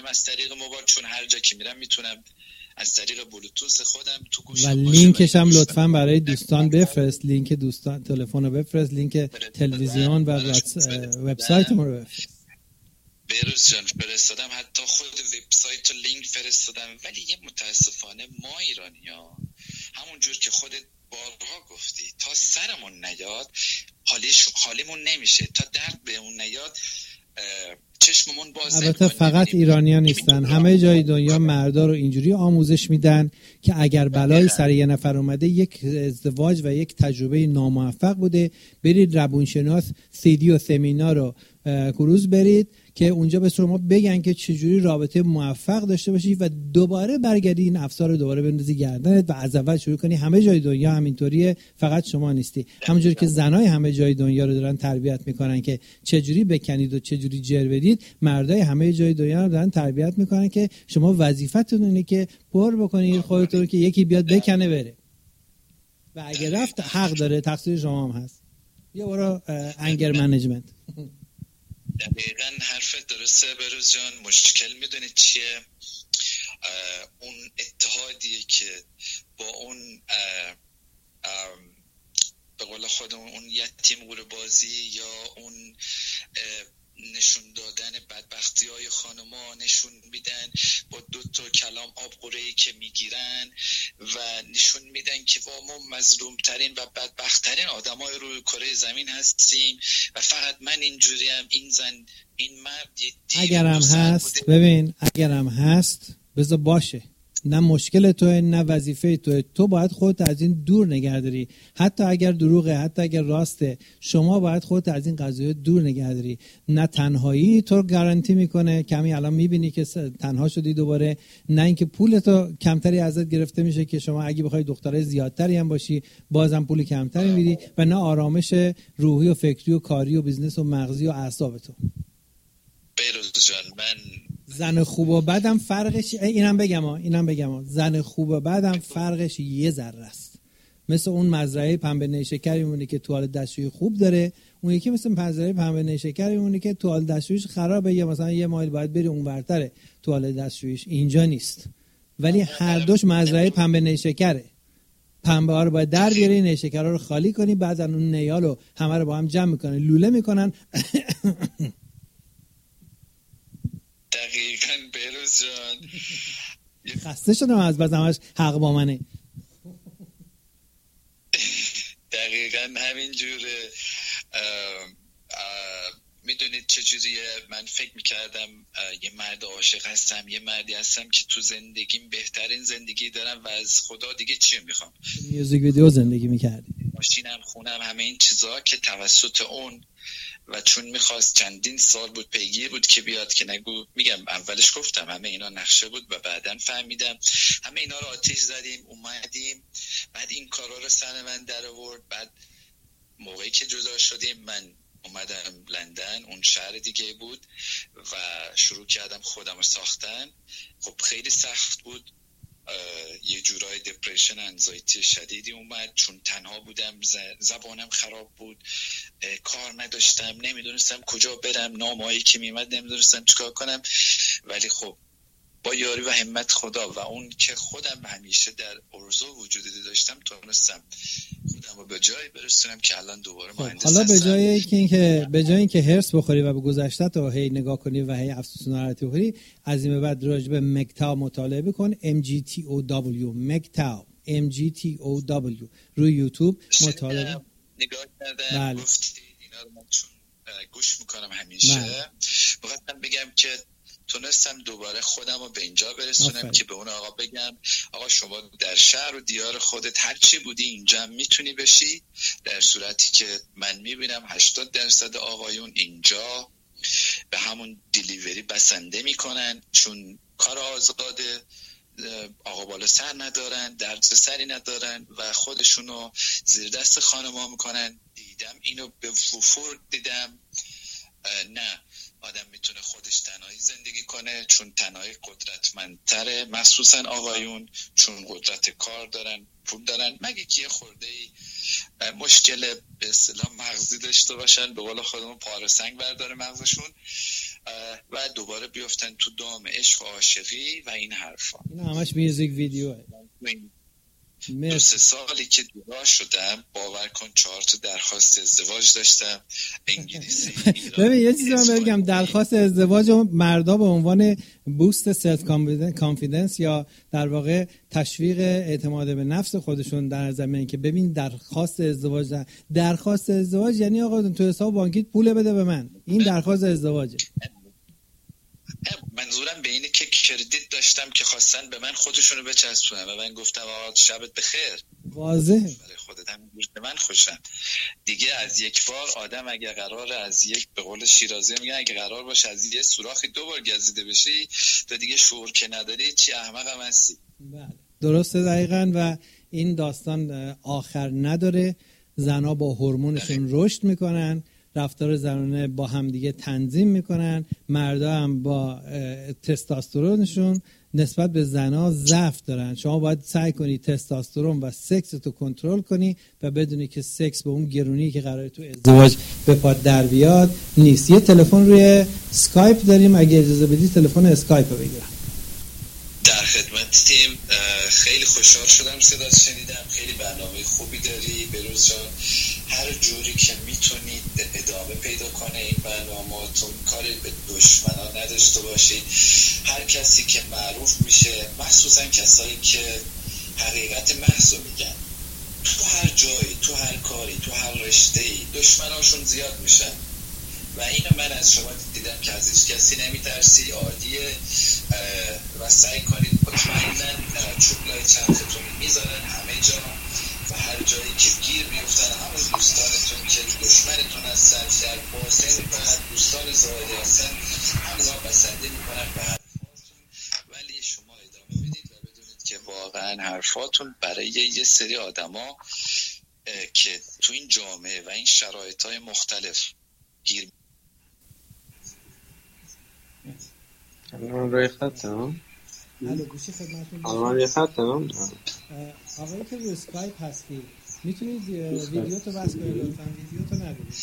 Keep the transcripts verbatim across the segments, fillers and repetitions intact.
از طریق موبایل، چون هر جا که میرم میتونم از طریق بلوتوث خودم تو گوشم و لینکش هم لطفاً برای دوستان بفرست، لینک دوستان تلفن رو بفرست، لینک تلویزیون و وبسایت ما رو بفرست. بهروز جان فرستادم، حتی خود وبسایت و لینک فرستادم، ولی یه متاسفانه ما ایرانی‌ها همونجور که خودت بارها گفتی تا سرمون نیاد حالیش حالیمون نمیشه، تا درد به اون نیاد چشممون باز نمی‌کنه. البته فقط ایرانی‌ها نیستن، همه جای دنیا مردا رو اینجوری آموزش میدن که اگر بلای سر یه نفر اومده، یک ازدواج و یک تجربه ناموفق بوده، برید روانشناس سیدی و سمینار رو کروز برید که اونجا به شما بگن که چجوری رابطه موفق داشته باشی و دوباره برگردی این افسار رو دوباره بندازی گردنت و از اول شروع کنی. همه جای دنیا همینطوریه، فقط شما نیستی. همونجوری که زنای همه جای دنیا رو دارن تربیت میکنن که چجوری بکنید و چجوری جر بدید، مردای همه جای دنیا رو دارن تربیت میکنن که شما وظیفتون اینه که پر بکنید خودتون که یکی بیاد بکنه بره، و اگه رفت حق داره، تقصیر شما هم هست. یه برو انگر منیجمنت. دقیقاً حرفت درسته بهروز جان. مشکل میدونی چیه؟ اون اتحادیه که با اون به قول خودمون اون یتیم قوره بازی یا اون نشون دادن بدبختی های خانوما نشون میدن با دو تا کلام آب قره‌ای که میگیرن و نشون میدن که ما مظلوم ترین و بدبخت ترین آدم های روی کره زمین هستیم و فقط من اینجوریم، این زن این مرد. اگرم هست ببین، اگرم هست بذار باشه، نه مشکل توه نه وظیفه توه. تو باید خودت از این دور نگه داری، حتی اگر دروغه، حتی اگر راسته، شما باید خودت از این قضیه دور نگه داری. نه تنهایی تو رو گارانتی میکنه، کمی الان میبینی که تنها شدی دوباره، نه اینکه پولتو کمتری ازت گرفته میشه که شما اگه بخوای دختره زیادتری هم باشی بازم پول کمتری میدی، و نه آرامش روحی و فکری و کاری و بیزنس و مغزی و اعصاب تو. بهروز جان من زن خوب و بدم فرقش، اینم بگم ها اینم بگم ها زن خوب و بدم فرقش یه ذره است. مثل اون مزرعه پنبه نیشکر میمونه که توالت دستشویی خوب داره، اون یکی مثل مزرعه پنبه نیشکر میمونه که توالت دستشوییش خرابه، یا مثلا یه مایل باید بری اون ورتره توالت دستشوییش، اینجا نیست. ولی هر دوش مزرعه پنبه نیشکره. پنبه ها رو باید در بیاری، نیشکر رو خالی کنی، بعد اون نیالو همه رو با هم جمع میکنن، لوله میکنن. دقیقاً بهروز جان. خسته شدم از بس همش حق با منه. دقیقاً همین جوره. میدونید چجوریه؟ من فکر میکردم یه مرد عاشق هستم، یه مردی هستم که تو زندگیم بهترین زندگی دارم و از خدا دیگه چی میخوام؟ میوزیک ویدیو زندگی میکردی، ماشینم، خونم، همه این چیزا که توسط اون، و چون میخواست چندین سال بود پیگیر بود که بیاد، که نگو میگم اولش گفتم همه اینا نقشه بود و بعدن فهمیدم همه اینا رو آتیش زدیم اومدیم، بعد این کارا رو سر من در آورد. بعد موقعی که جدا شدیم من اومدم لندن، اون شهر دیگه بود، و شروع کردم خودم رو ساختن. خب خیلی سخت بود، یه جورای دپرشن، انزایتی شدیدی اومد، چون تنها بودم، زبانم خراب بود، کار نداشتم، نمیدونستم کجا برم، نامه‌ای که میمد نمیدونستم چیکار کنم. ولی خب با یاری و همت خدا و اون که خودم همیشه در ارزو وجودی داشتم، تونستم خودم رو به جایی برسونم که الان دوباره مهندس هستم. حالا به جایی که اینکه به جایی اینکه هرس بخوری و به گذشته‌ت رو هی نگاه کنی و هی افسوس و ناراحتی بخوری، از این به بعد راجع به مگتاو مطالعه بکن. ام جی تی او دبلیو مگتاو ام جی تی او دبلیو روی یوتیوب مطالعه نگاه کردم. بله. گفتی اینا رو من چون گوش میکنم همیشه، می‌خواستم بگم که تونستم دوباره خودم رو به اینجا برسونم آفره. که به اون آقا بگم آقا شما در شهر و دیار خودت هر چی بودی اینجا میتونی بشی، در صورتی که من میبینم هشتاد درصد آقایون اینجا به همون دیلیوری بسنده میکنن، چون کار آزاده، آقا بالا سر ندارن، درد سری ندارن و خودشونو زیر دست خانما میکنن. دیدم اینو به وفور دیدم. نه، آدم میتونه خودش تنهایی زندگی کنه، چون تنهایی قدرتمندتره، مخصوصا آقایون، چون قدرت کار دارن، پول دارن، مگه که خورده ای مشکل به اصطلاح مغزی داشته باشن، به قول خودمون پاره سنگ برداره مغزشون. و دوباره بیفتن تو دام عشق و عاشقی و این حرفا. این همش میوزیک ویدیوه. دو سه سالی که دورا شدم باور کن چهار تا درخواست ازدواج داشتم، انگلیسی. ببین یه چیزی من بگم، درخواست ازدواج مردا به عنوان بوست سلف کانفیدنس یا در واقع تشویق اعتماد به نفس خودشون در زمین که ببین درخواست ازدواج در... درخواست ازدواج یعنی آقا تو حساب بانکیت پول بده به من، این درخواست ازدواجه. منظورم به اینه که کردیت داشتم که خواستن به من خودشونو بچسبونن و من گفتم آقا شبت بخیر. واضحه برای خودت هم به من خوشم دیگه. از یک بار آدم اگه قراره از یک، به قول شیرازی میگن اگه قرار باشه از یه سوراخی دو بار گزیده بشی تو دیگه شعور که نداری چی احمق هم هستی. بله درسته دقیقاً. و این داستان آخر نداره. زنا با هورمونشون رشد میکنن، رفتار زنانه با همدیگه تنظیم میکنن، مردا هم با تستوسترونشون نسبت به زنا ضعف دارن. شما باید سعی کنی تستوسترون و سکس تو کنترل کنی و بدونی که سکس به اون گرونی که قراره تو ازدواج به پات در بیاد نیست. یه تلفن روی اسکایپ داریم، اگه اجازه بدی تلفن اسکایپ رو بگیرم. در خدمت تیم. خیلی خوشحال شدم صدات شنیدم. خیلی برنامه خوبی داری بروز جان. هر جوری که میتونید ادامه پیدا کنه این برنامه‌تون، کاری به دشمنان نداشته باشید. هر کسی که معروف میشه، مخصوصا کسایی که حقیقت محض میگن، تو هر جایی، تو هر کاری، تو هر رشته‌ای دشمناشون زیاد میشن و اینو من از شما دیدم که از هیچ کسی نمیترسی، عادیه و سعی کنید مطمئنن چوبلای چرختون میذارن همه جا و هر جایی که گیر میفتن همون دوستانتون که دشمنتون هستن در باطن و دوستان ظاهری هستن همونا بسنده میکنن به حرفاتون، ولی شما ادامه بدید و بدونید که واقعا حرفاتون برای یه سری آدما که تو این جامعه و این شرایط‌های مختلف گیر الان روی خطم الو گوشی خدمتتون. الان روی خطم آقایی که روی اسکایپ هستی میتونید ویدیو تو بس کنید لطفا، ویدیو تو ندارید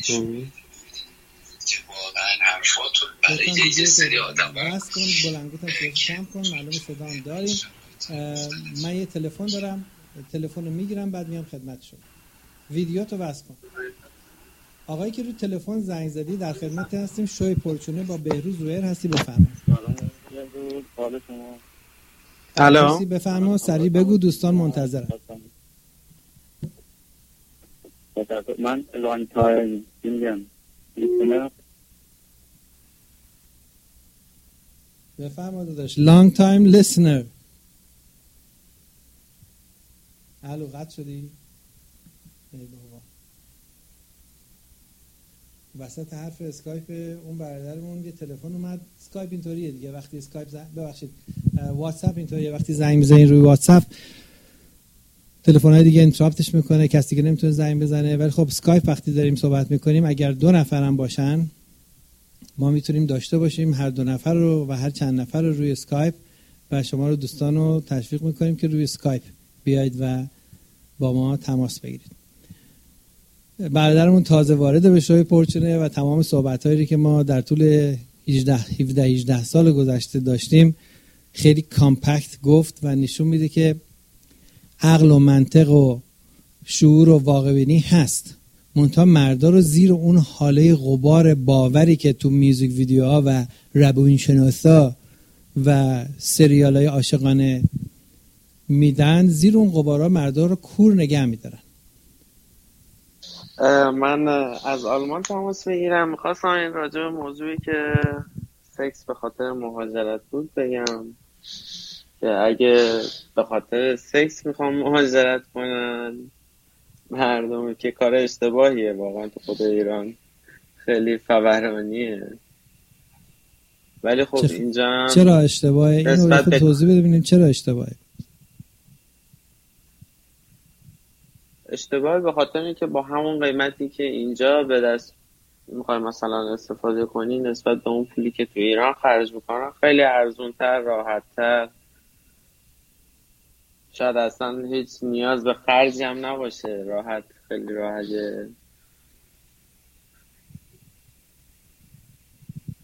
که واقعا حرفاتون برای یه سری آدم بس کن، بلندگوت هم کم کن، معلومه صدا هم داریم. من یه تلفن دارم، تلفن رو میگیرم بعد میام خدمت شما. ویدیو تو بس کن. آقایی که روی تلفن زنگ زدی در خدمت هستیم. شوی پرچونه با بهروز رویر هستی، بفرمایید. الو بفرما، سریع بگو، دوستان منتظرن. من لانگ تایم میگم بفرما داداش. لانگ تایم لیسنر. الو قطع شدی؟ ای بابا وسط حرف اسکایپ اون برادرمون یه تلفن اومد. اسکایپ اینطوریه دیگه، وقتی اسکایپ زنگ ببخشید واتساپ اینطوریه، وقتی زنگ میزنین روی واتساپ تلفن‌های دیگه اینتراپتش میکنه، کسی دیگه نمیتونه زنگ بزنه. ولی خب اسکایپ وقتی داریم صحبت میکنیم اگر دو نفرم باشن ما میتونیم داشته باشیم هر دو نفر رو و هر چند نفر رو روی اسکایپ و شما رو دوستان رو تشویق میکنیم که روی اسکایپ بیایید و با ما تماس بگیرید. برادرمون تازه وارد به شوی پرچونه و تمام صحبت‌هایی که ما در طول هجده هفده هجده سال گذشته داشتیم خیلی کامپکت گفت و نشون میده که عقل و منطق و شعور و واقع‌بینی هست، منتها مردا رو زیر اون حاله غبار باوری که تو میوزیک ویدیوها و روانشناسا و سریال‌های عاشقانه میدن، زیر اون غبارها مردا رو کور نگه میدارن. من از آلمان تماس بگیرم. میخواستم این راجع به موضوعی که سکس به خاطر مهاجرت بود بگم که اگه به خاطر سکس میخوام مهاجرت کنن مردم که کار اشتباهیه واقعا. تو خود ایران خیلی فورانیه، ولی خب چه اینجا چرا اشتباهه؟ اینو به توضیح بده ببینیم چرا اشتباهه. اشتباه به خاطر اینکه با همون قیمتی که اینجا به دست میخوای مثلا استفاده کنی نسبت به اون پولی که تو ایران خرج میکنن خیلی ارزونتر، راحتتر، شاید اصلا هیچ نیاز به خرجی هم نباشه، راحت، خیلی راحته.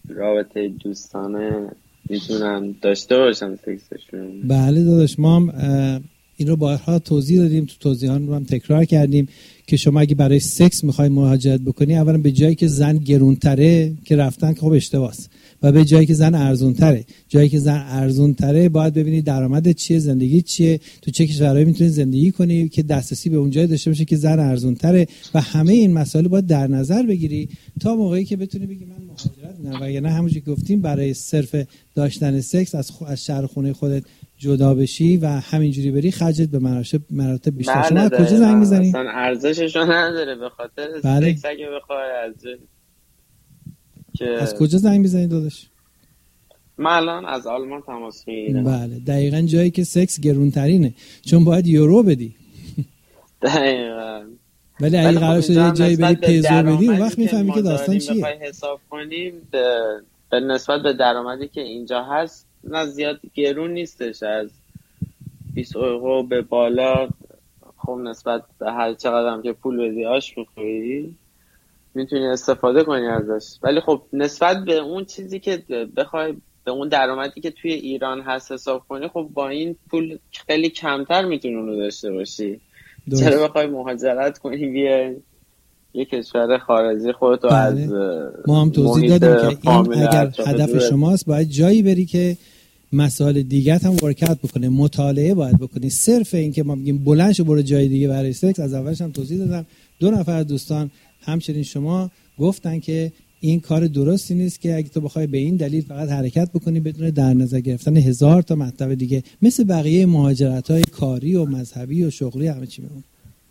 رابطه دوستانه میتونن داشته باشن سکسشون. بله داداش، ما هم این رو بارها توضیح دادیم، تو توضیحان رو هم تکرار کردیم که شما اگه برای سکس میخوای مهاجرت بکنی، اولا به جایی که زن گرونتره که رفتن که خب اشتباهه، و به جایی که زن ارزونتره. جایی که زن ارزونتره باید ببینی درآمدت چیه، زندگی چیه، تو چه کشورهایی میتونی زندگی کنی که دسترسی به اون جای داشته باشه که زن ارزونتره، و همه این مسائل باید در نظر بگیری تا موقعی که بتونی بگی من مهاجرت میکنم. وگرنه همونجوری که گفتیم برای صرف داشتن سکس از خو... از شهر خونه خودت جدا بشی و همینجوری بری، خرجت به مراتب مراتب بیشتر. شما از کجا زنگ میزنی؟ اصلا ارزششو نداره به خاطر بله. سکس اگه بخوای از که از کجا زنگ میزنی داداش؟ من الان از آلمان تماس میگیرم. بله دقیقاً جایی که سکس گرونترینه، چون باید یورو بدی. دقیقاً. ولی اگه قرار شده یه جایی بری پیزو بدی، اون وقت میفهمی که داستان چیه. بخوای حساب کنیم به نسبت به درآمدی که اینجا هست نه زیاد گرون نیستش، از بیست یورو به بالا. خب نسبت به هر چقدر هم که پول بدی آش میخوری میتونی استفاده کنی ازش، ولی خب نسبت به اون چیزی که بخوای به اون درآمدی که توی ایران هست حساب کنی، خب با این پول خیلی کمتر میتونی اونو داشته باشی. دوست. چرا بخوای مهاجرت کنی بیای یه کشور خارجی خودتو بله. از ما هم توضیح دادیم که این اگر هدف شماست باید جایی بری که مسائل دیگه هم ورکات بکنه، مطالعه باید بکنی. صرف این که ما میگیم بلند شو برو جای دیگه برای سکس، از اولش هم توضیح دادم. دو نفر دوستان همچنین شما گفتن که این کار درستی نیست که اگه تو بخوای به این دلیل فقط حرکت بکنی بدون در نظر گرفتن هزار تا مطلب دیگه، مثل بقیه مهاجرت‌های کاری و مذهبی و شغلی همه چی میمونه.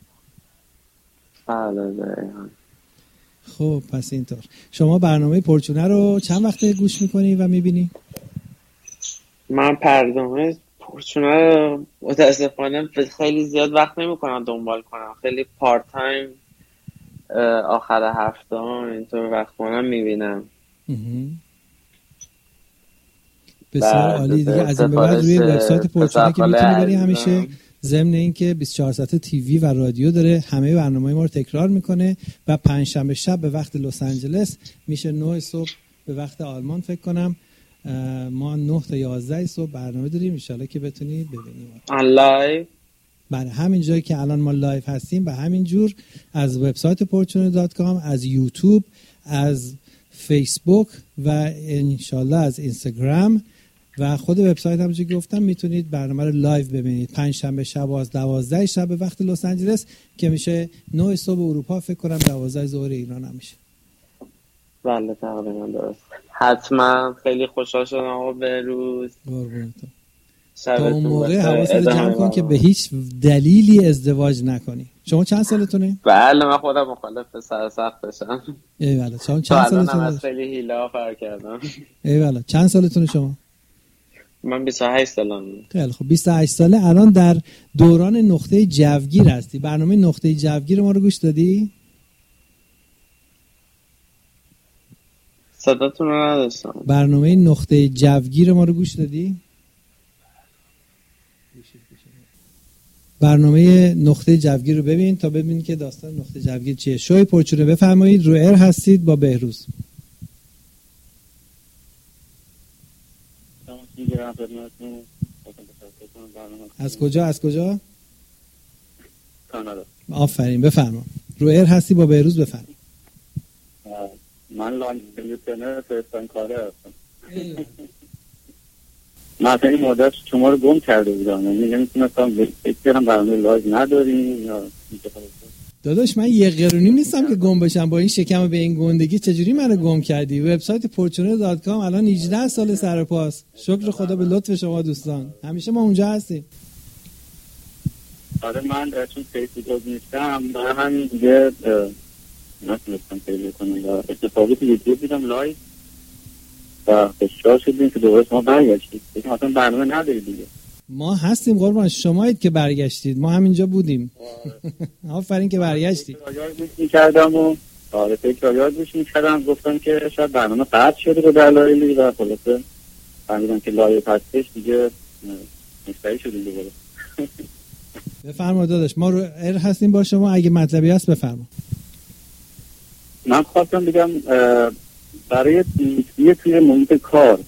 بله. خب پس اینطور شما برنامه پرچونه رو چند وقت گوش میکنی و میبینی؟ من برنامه پرچونه رو متاسفانه خیلی زیاد وقت نمیکنم دنبال کنم، خیلی پارت تایم آخر هفته اینطور وقت کنم میبینم. بسیار عالی دیگه. از این به بعد روی وبسایت پرچونه که میتونی بری همیشه، ضمن این که بیست و چهار ساعته تیوی و رادیو داره، همه برنامه‌های ما رو تکرار میکنه و پنجشنبه شب به وقت لس آنجلس میشه نه صبح به وقت آلمان فکر کنم. ما نه تا یازده صبح برنامه داریم، ان شاءالله که بتونی ببینیم آن لایو. بله همین جایی که الان ما لایو هستیم به همین جور از وبسایت پورچونه دات کام، از یوتیوب، از فیسبوک و ان شاءالله از اینستاگرام و خود وبسایت هم چه گفتم میتونید برنامه رو لایو ببینید. پنج شنبه شب از دوازده شب به وقت لس آنجلس که میشه نه صبح اروپا، فکر کنم دوازده ظهر ایران هم میشه. بله تقریبا درست. حتما خیلی خوشحال شدم آقا بهروز. قربونتون. تا اون موقع حواست جمع کن که به هیچ دلیلی ازدواج نکنی. شما چند سالتونه؟ بله من خودم مخالف سر سختشم. ایوالا. شما چند سالتونه؟ من خیلی هیلا فر کردم. ایوالا. چند سالتونه شما؟ من بیست و هشت سالمه. خیلی خب بیست و هشت ساله الان در دوران نقطه جوگیر هستی. برنامه نقطه جوگیر ما رو گوش دادی؟ صداتون رو نداشتم. برنامه نقطه جوگیر ما رو گوش دادی؟ برنامه نقطه جوگیر رو ببین تا ببین که داستان نقطه جوگیر چیه. شوی پرچونه بفرمایید. رو ایر هستید با بهروز. از کجا از کجا؟ کانادا. آفرین بفرما. رو ایر هستی با بهروز بفرما. من لانگ لیوتنر فرستان کاره هستم. من اصلا این مدت شما رو گم کرده بودم، یعنی نمیتونستم بگم برنامه لایو نداریم یا داداش من یه قرونی نیستم که گم بشم. با این شکم به این گندگی چجوری منو گم کردی؟ وبسایت پورچونه دات کام الان هجده سال سر پاس. شکر خدا به لطف شما دوستان. همیشه ما اونجا هستیم. آره من چون فیسبوک نیستم برای همین دیگه نتونستم پیدا کنم و اتفاقی تو یوتیوب دیدم لایو و خوشحال شدیم که دوباره شما برگشتید. دیگه مثلا برنامه ندارید دیگه. ما هستیم قربان، شمایید که برگشتید، ما همینجا بودیم. آفرین که برگشتید. یاد گوش می‌کردم و آره فکر یاد گوش می‌کردم، گفتم که شاید برنامه قطع شده به دلایلی و خلاصه فهمیدم که لایو پسش دیگه مستعد شدیم دوباره. بفرما داداش ما رو ایر هستیم با شما، اگه مطلبی هست بفرما. من خواستم بگم برای دوستی توی محیط کار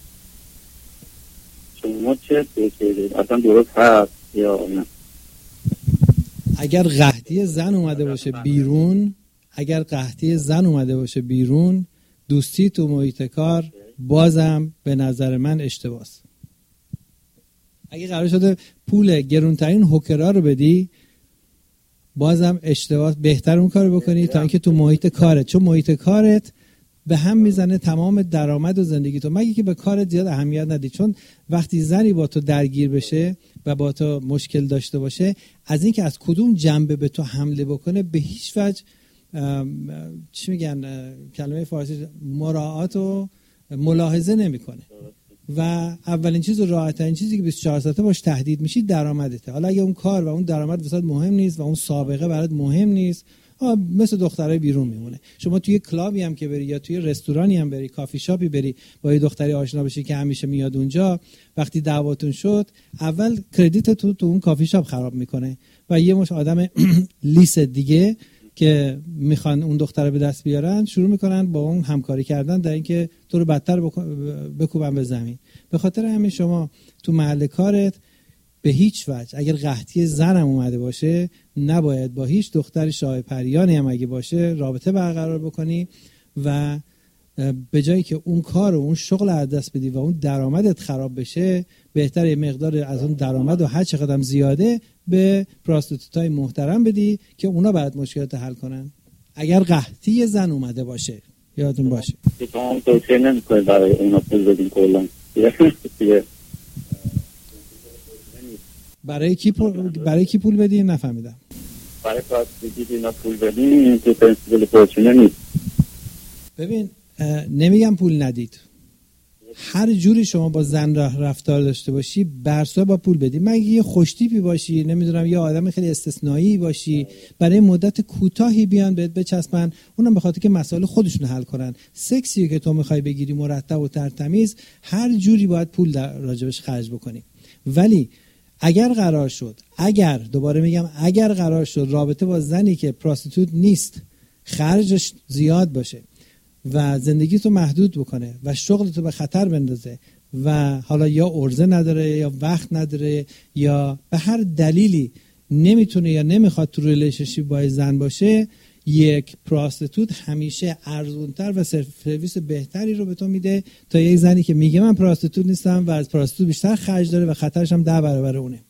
شما چه بکنید؟ اصلا درست هست یا نه؟ اگر قحطی زن اومده باشه بیرون اگر قحطی زن اومده باشه بیرون دوستی تو محیط کار بازم به نظر من اشتباهه. اگه قرار شده پول گرونترین هوکرها رو بدی بازم اشتباه، بهتر اون کارو بکنی تا اینکه تو محیط کارت، چون محیط کارت به هم میزنه تمام درآمد و زندگی تو، مگه که به کارت زیاد اهمیت ندی. چون وقتی زنی با تو درگیر بشه و با تو مشکل داشته باشه، از اینکه از کدوم جنبه به تو حمله بکنه به هیچ وجه چی میگن کلمه فارسی مراعات و ملاحظه نمیکنه و اولین چیز و راحت‌ترین چیزی که بیست و چهار ساعته باش تهدید میشی درآمدته. حالا اگه اون کار و اون درآمد واسات مهم نیست و اون سابقه برات مهم نیست، مثل دخترای بیرون میمونه. شما توی کلابی هم که بری یا توی رستورانی هم بری، کافی شاپی بری، با یه دختری آشنا بشی که همیشه میاد اونجا، وقتی دعواتون شد اول کردیت تو تو اون کافی شاپ خراب میکنه و یه مش آدم لیس دیگه که میخوان اون دختر به دست بیارن شروع میکنن با اون همکاری کردن در اینکه تو رو بدتر بکوبن به زمین. به خاطر همین شما تو محل کارت به هیچ وجه اگر قحطی زنم اومده باشه نباید با هیچ دختر شاه پریانی هم اگه باشه رابطه برقرار بکنی و به جایی که اون کار و اون شغل از دست بدی و اون درآمدت خراب بشه، بهتر یه مقدار از اون درآمد و هر چقدر هم زیاده به پراستیتوتای محترم بدی که اونا بعد مشکلات حل کنن. اگر قحطی زن اومده باشه یادتون باشه. شما توصیه نمی‌کنید برای اونا پول بدین کلا؟ برای کی پول برای کی پول بدین؟ نفهمیدم. برای پراستیتوت اینا پول بدین تو پرنسیپل فورچونه نیست. ببین نمیگم پول ندید، هر جوری شما با زن رفتار داشته باشی برسا با پول بدی. مگه یه خوشتیپی باشی، نمیدونم یه آدم خیلی استثنایی باشی، برای مدت کوتاهی بیان بهت بچسبن، اونم به خاطر که مسائل خودشون حل کنن. سکسی که تو میخوای بگیری مرتب و ترتمیز، هر جوری باید پول راجبش خرج بکنی. ولی اگر قرار شد اگر دوباره میگم اگر قرار شد رابطه با زنی که پراستیتوت نیست خرجش زیاد باشه و زندگی تو محدود بکنه و شغل تو به خطر بندازه و حالا یا عرضه نداره یا وقت نداره یا به هر دلیلی نمیتونه یا نمیخواد تو ریلیشنشیپ با زن باشه، یک پراستیتوت همیشه ارزونتر و سرویس بهتری رو به تو میده تا یک زنی که میگه من پراستیتوت نیستم و از پراستیتوت بیشتر خرج داره و خطرش هم ده برابر اونه.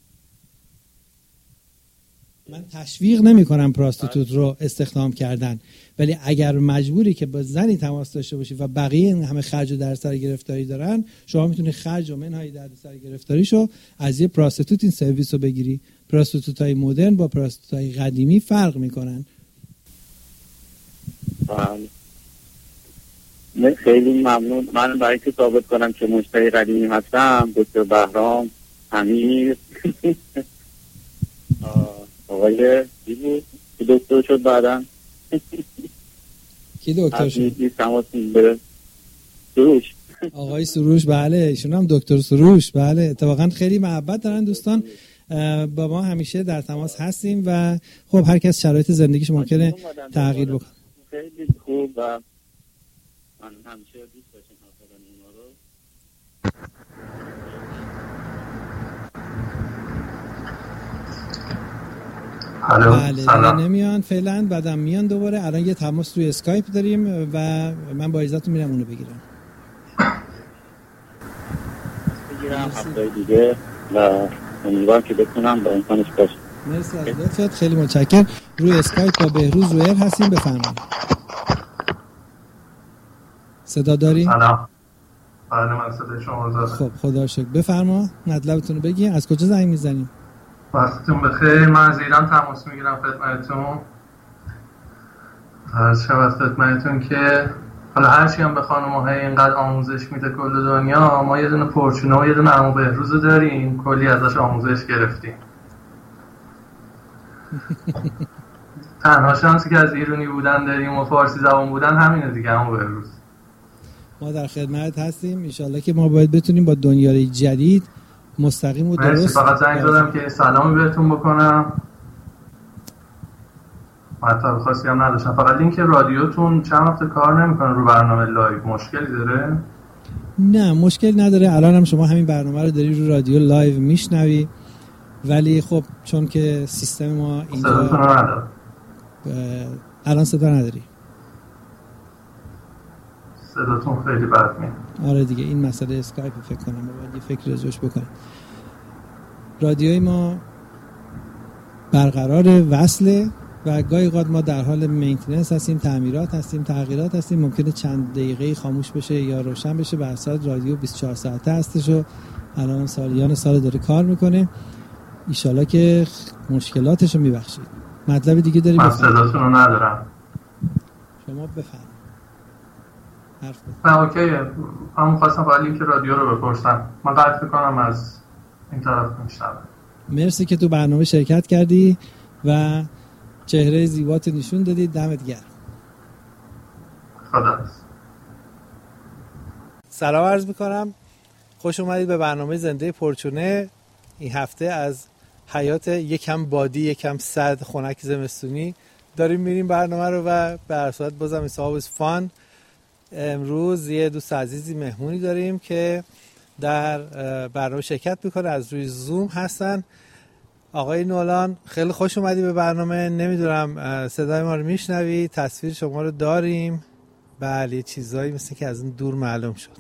من تشویق نمی کنم پراستیتوت رو استخدام کردن، ولی اگر مجبوری که با زنی تماس داشته باشی و بقیه این همه خرج و دردسر گرفتاری دارن، شما میتونی خرج و منهای دردسر گرفتاریشو از یه پراستیتوت این سرویس رو بگیری. پراستیتوتای مدرن با پراستیتوتای قدیمی فرق میکنن. بله. خیلی ممنون. من برای که ثابت کنم که مشتری قدیمی هستم، دکتر بهرام امیر آقای چی بود که دکتر شد بعدن؟ کی دکتر شد؟ سروش. آقای سروش، بله ایشون هم دکتر سروش. بله اتفاقا خیلی محبت دارن دوستان، با ما همیشه در تماس هستیم و خب هر کس شرایط زندگیش ممکنه تغییر بکنه. خیلی خوب و من همیشه دوست داشتم حرفان اونا رو. بله سلام. نمیان فعلا، بعدم میان دوباره. الان یه تماس روی اسکایپ داریم و من با اجازهتون میرم اونو بگیرم. بگیرم هفته دیگه و امیدوارم که بتونم با امکانش باشم. مرسی از لطفت، خیلی متشکرم. روی اسکایپ با بهروز رویر هستیم، بفرمایید. صدا داری؟ سلام. بله من صدا شما دارم. خب خدا رو شکر. بفرما مطلبتون رو بگی. از کجا زنگ میزنیم؟ وقتتون بخیر. من از ایران تماس میگیرم خدمتتون. عرض شود خدمتتون که حالا هرچی هم به خانم‌های اینقدر آموزش میده کل دنیا، ما یه دونه فورچونه و یه دونه عمو بهروز داریم، کلی ازش آموزش گرفتیم. تنها شانسی که از ایرانی بودن داریم و فارسی زبان بودن همینه دیگه، عمو بهروز. ما در خدمت هستیم. انشالله که ما باید بتونیم با دنیای جدید مستقیم و درست. فقط زنگ زدم که سلامی بهتون بکنم. مطلب خاصی هم نداشتم، فقط لینک رادیوتون چند وقت کار نمیکنه رو برنامه لایو. مشکلی داره؟ نه مشکل نداره. الان هم شما همین برنامه رو داری رو رادیو لایو میشنوی، ولی خب چون که سیستم ما اینجا صداتون رو نداره. الان صدا نداری؟ صداتون خیلی بد میاد. آره دیگه این مسئله اسکایپ فکر کنم باید یه فکر رجوش بکنم. رادیوی ما برقرار وصله و گاهی اوقات ما در حال مینتیننس هستیم، تعمیرات هستیم، تغییرات هستیم، ممکنه چند دقیقه خاموش بشه یا روشن بشه. به اساس رادیو بیست و چهار ساعته هستش و الان سالیان سال داره کار میکنه. ایشالا که مشکلاتشو میبخشید. مطلب دیگه داری من بفرمایید. صداتون رو ندارم. شما بفرمایید. حرف بزن. نه اوکیه. من خواستم فقط لینک رادیو رو بپرسم. من قطع میکنم از این طرف میشنم. مرسی که تو برنامه شرکت کردی و چهره زیبات نشون دادی. دمت گرم. خداحافظ. سلام عرض میکنم. خوش اومدید به برنامه زنده پرچونه. این هفته از حیات یکم بادی یکم سرد خنک زمستونی داریم میریم برنامه رو و به هر صورت بازم حساب از فان. امروز یه دوست عزیزی مهمونی داریم که در برنامه شرکت میکنه، از روی زوم هستن. آقای نولان خیلی خوش اومدی به برنامه. نمیدونم صدای ما رو میشنوی؟ تصویر شما رو داریم. بله چیزایی مثل که از این دور معلوم شد.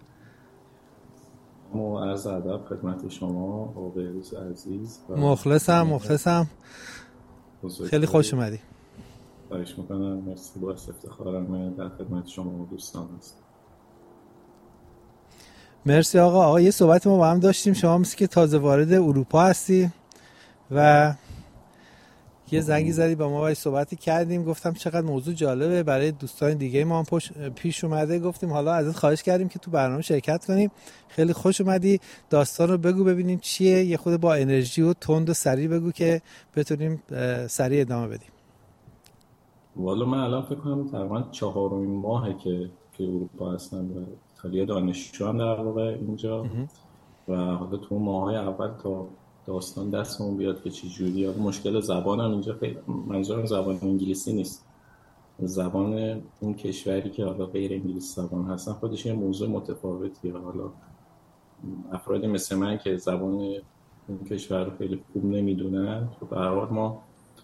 ما عرض ادب خدمت شما آقای بهروز عزیز. مخلصم مخلصم خیلی خوش اومدی. خواهش میکنم. مرسی، باعث افتخارم در خدمت شما و دوستان هست. مرسی آقا. آقا یه صحبت ما با هم داشتیم، شما مثل که تازه وارد اروپا هستی و یه زنگی زدی با ما و صحبتی کردیم. گفتم چقدر موضوع جالبه برای دوستان دیگه ما هم پیش اومده. گفتیم حالا ازت خواهش کردیم که تو برنامه شرکت کنیم. خیلی خوش اومدی. داستان رو بگو ببینیم چیه. یه خود با انرژی و تند و سریع بگو که بتونیم سریع ادامه بدیم. والا من الان فکر کنم تقریبا چهارمین ماهه که که اروپا هستم و خیلی دانشجو هم در واقع اینجا و حالا تو ماهای اول تا داستان دستمون بیاد که چی جوریه. مشکل زبانم اینجا خیلی، منظورم زبان انگلیسی نیست، زبان اون کشوری که حالا غیر انگلیسی زبان هستن خودش یه موضوع متفاوتیه. حالا افرادی مثل من که زبان اون کشور رو خیلی خوب نمیدونن، خب به هر حال ما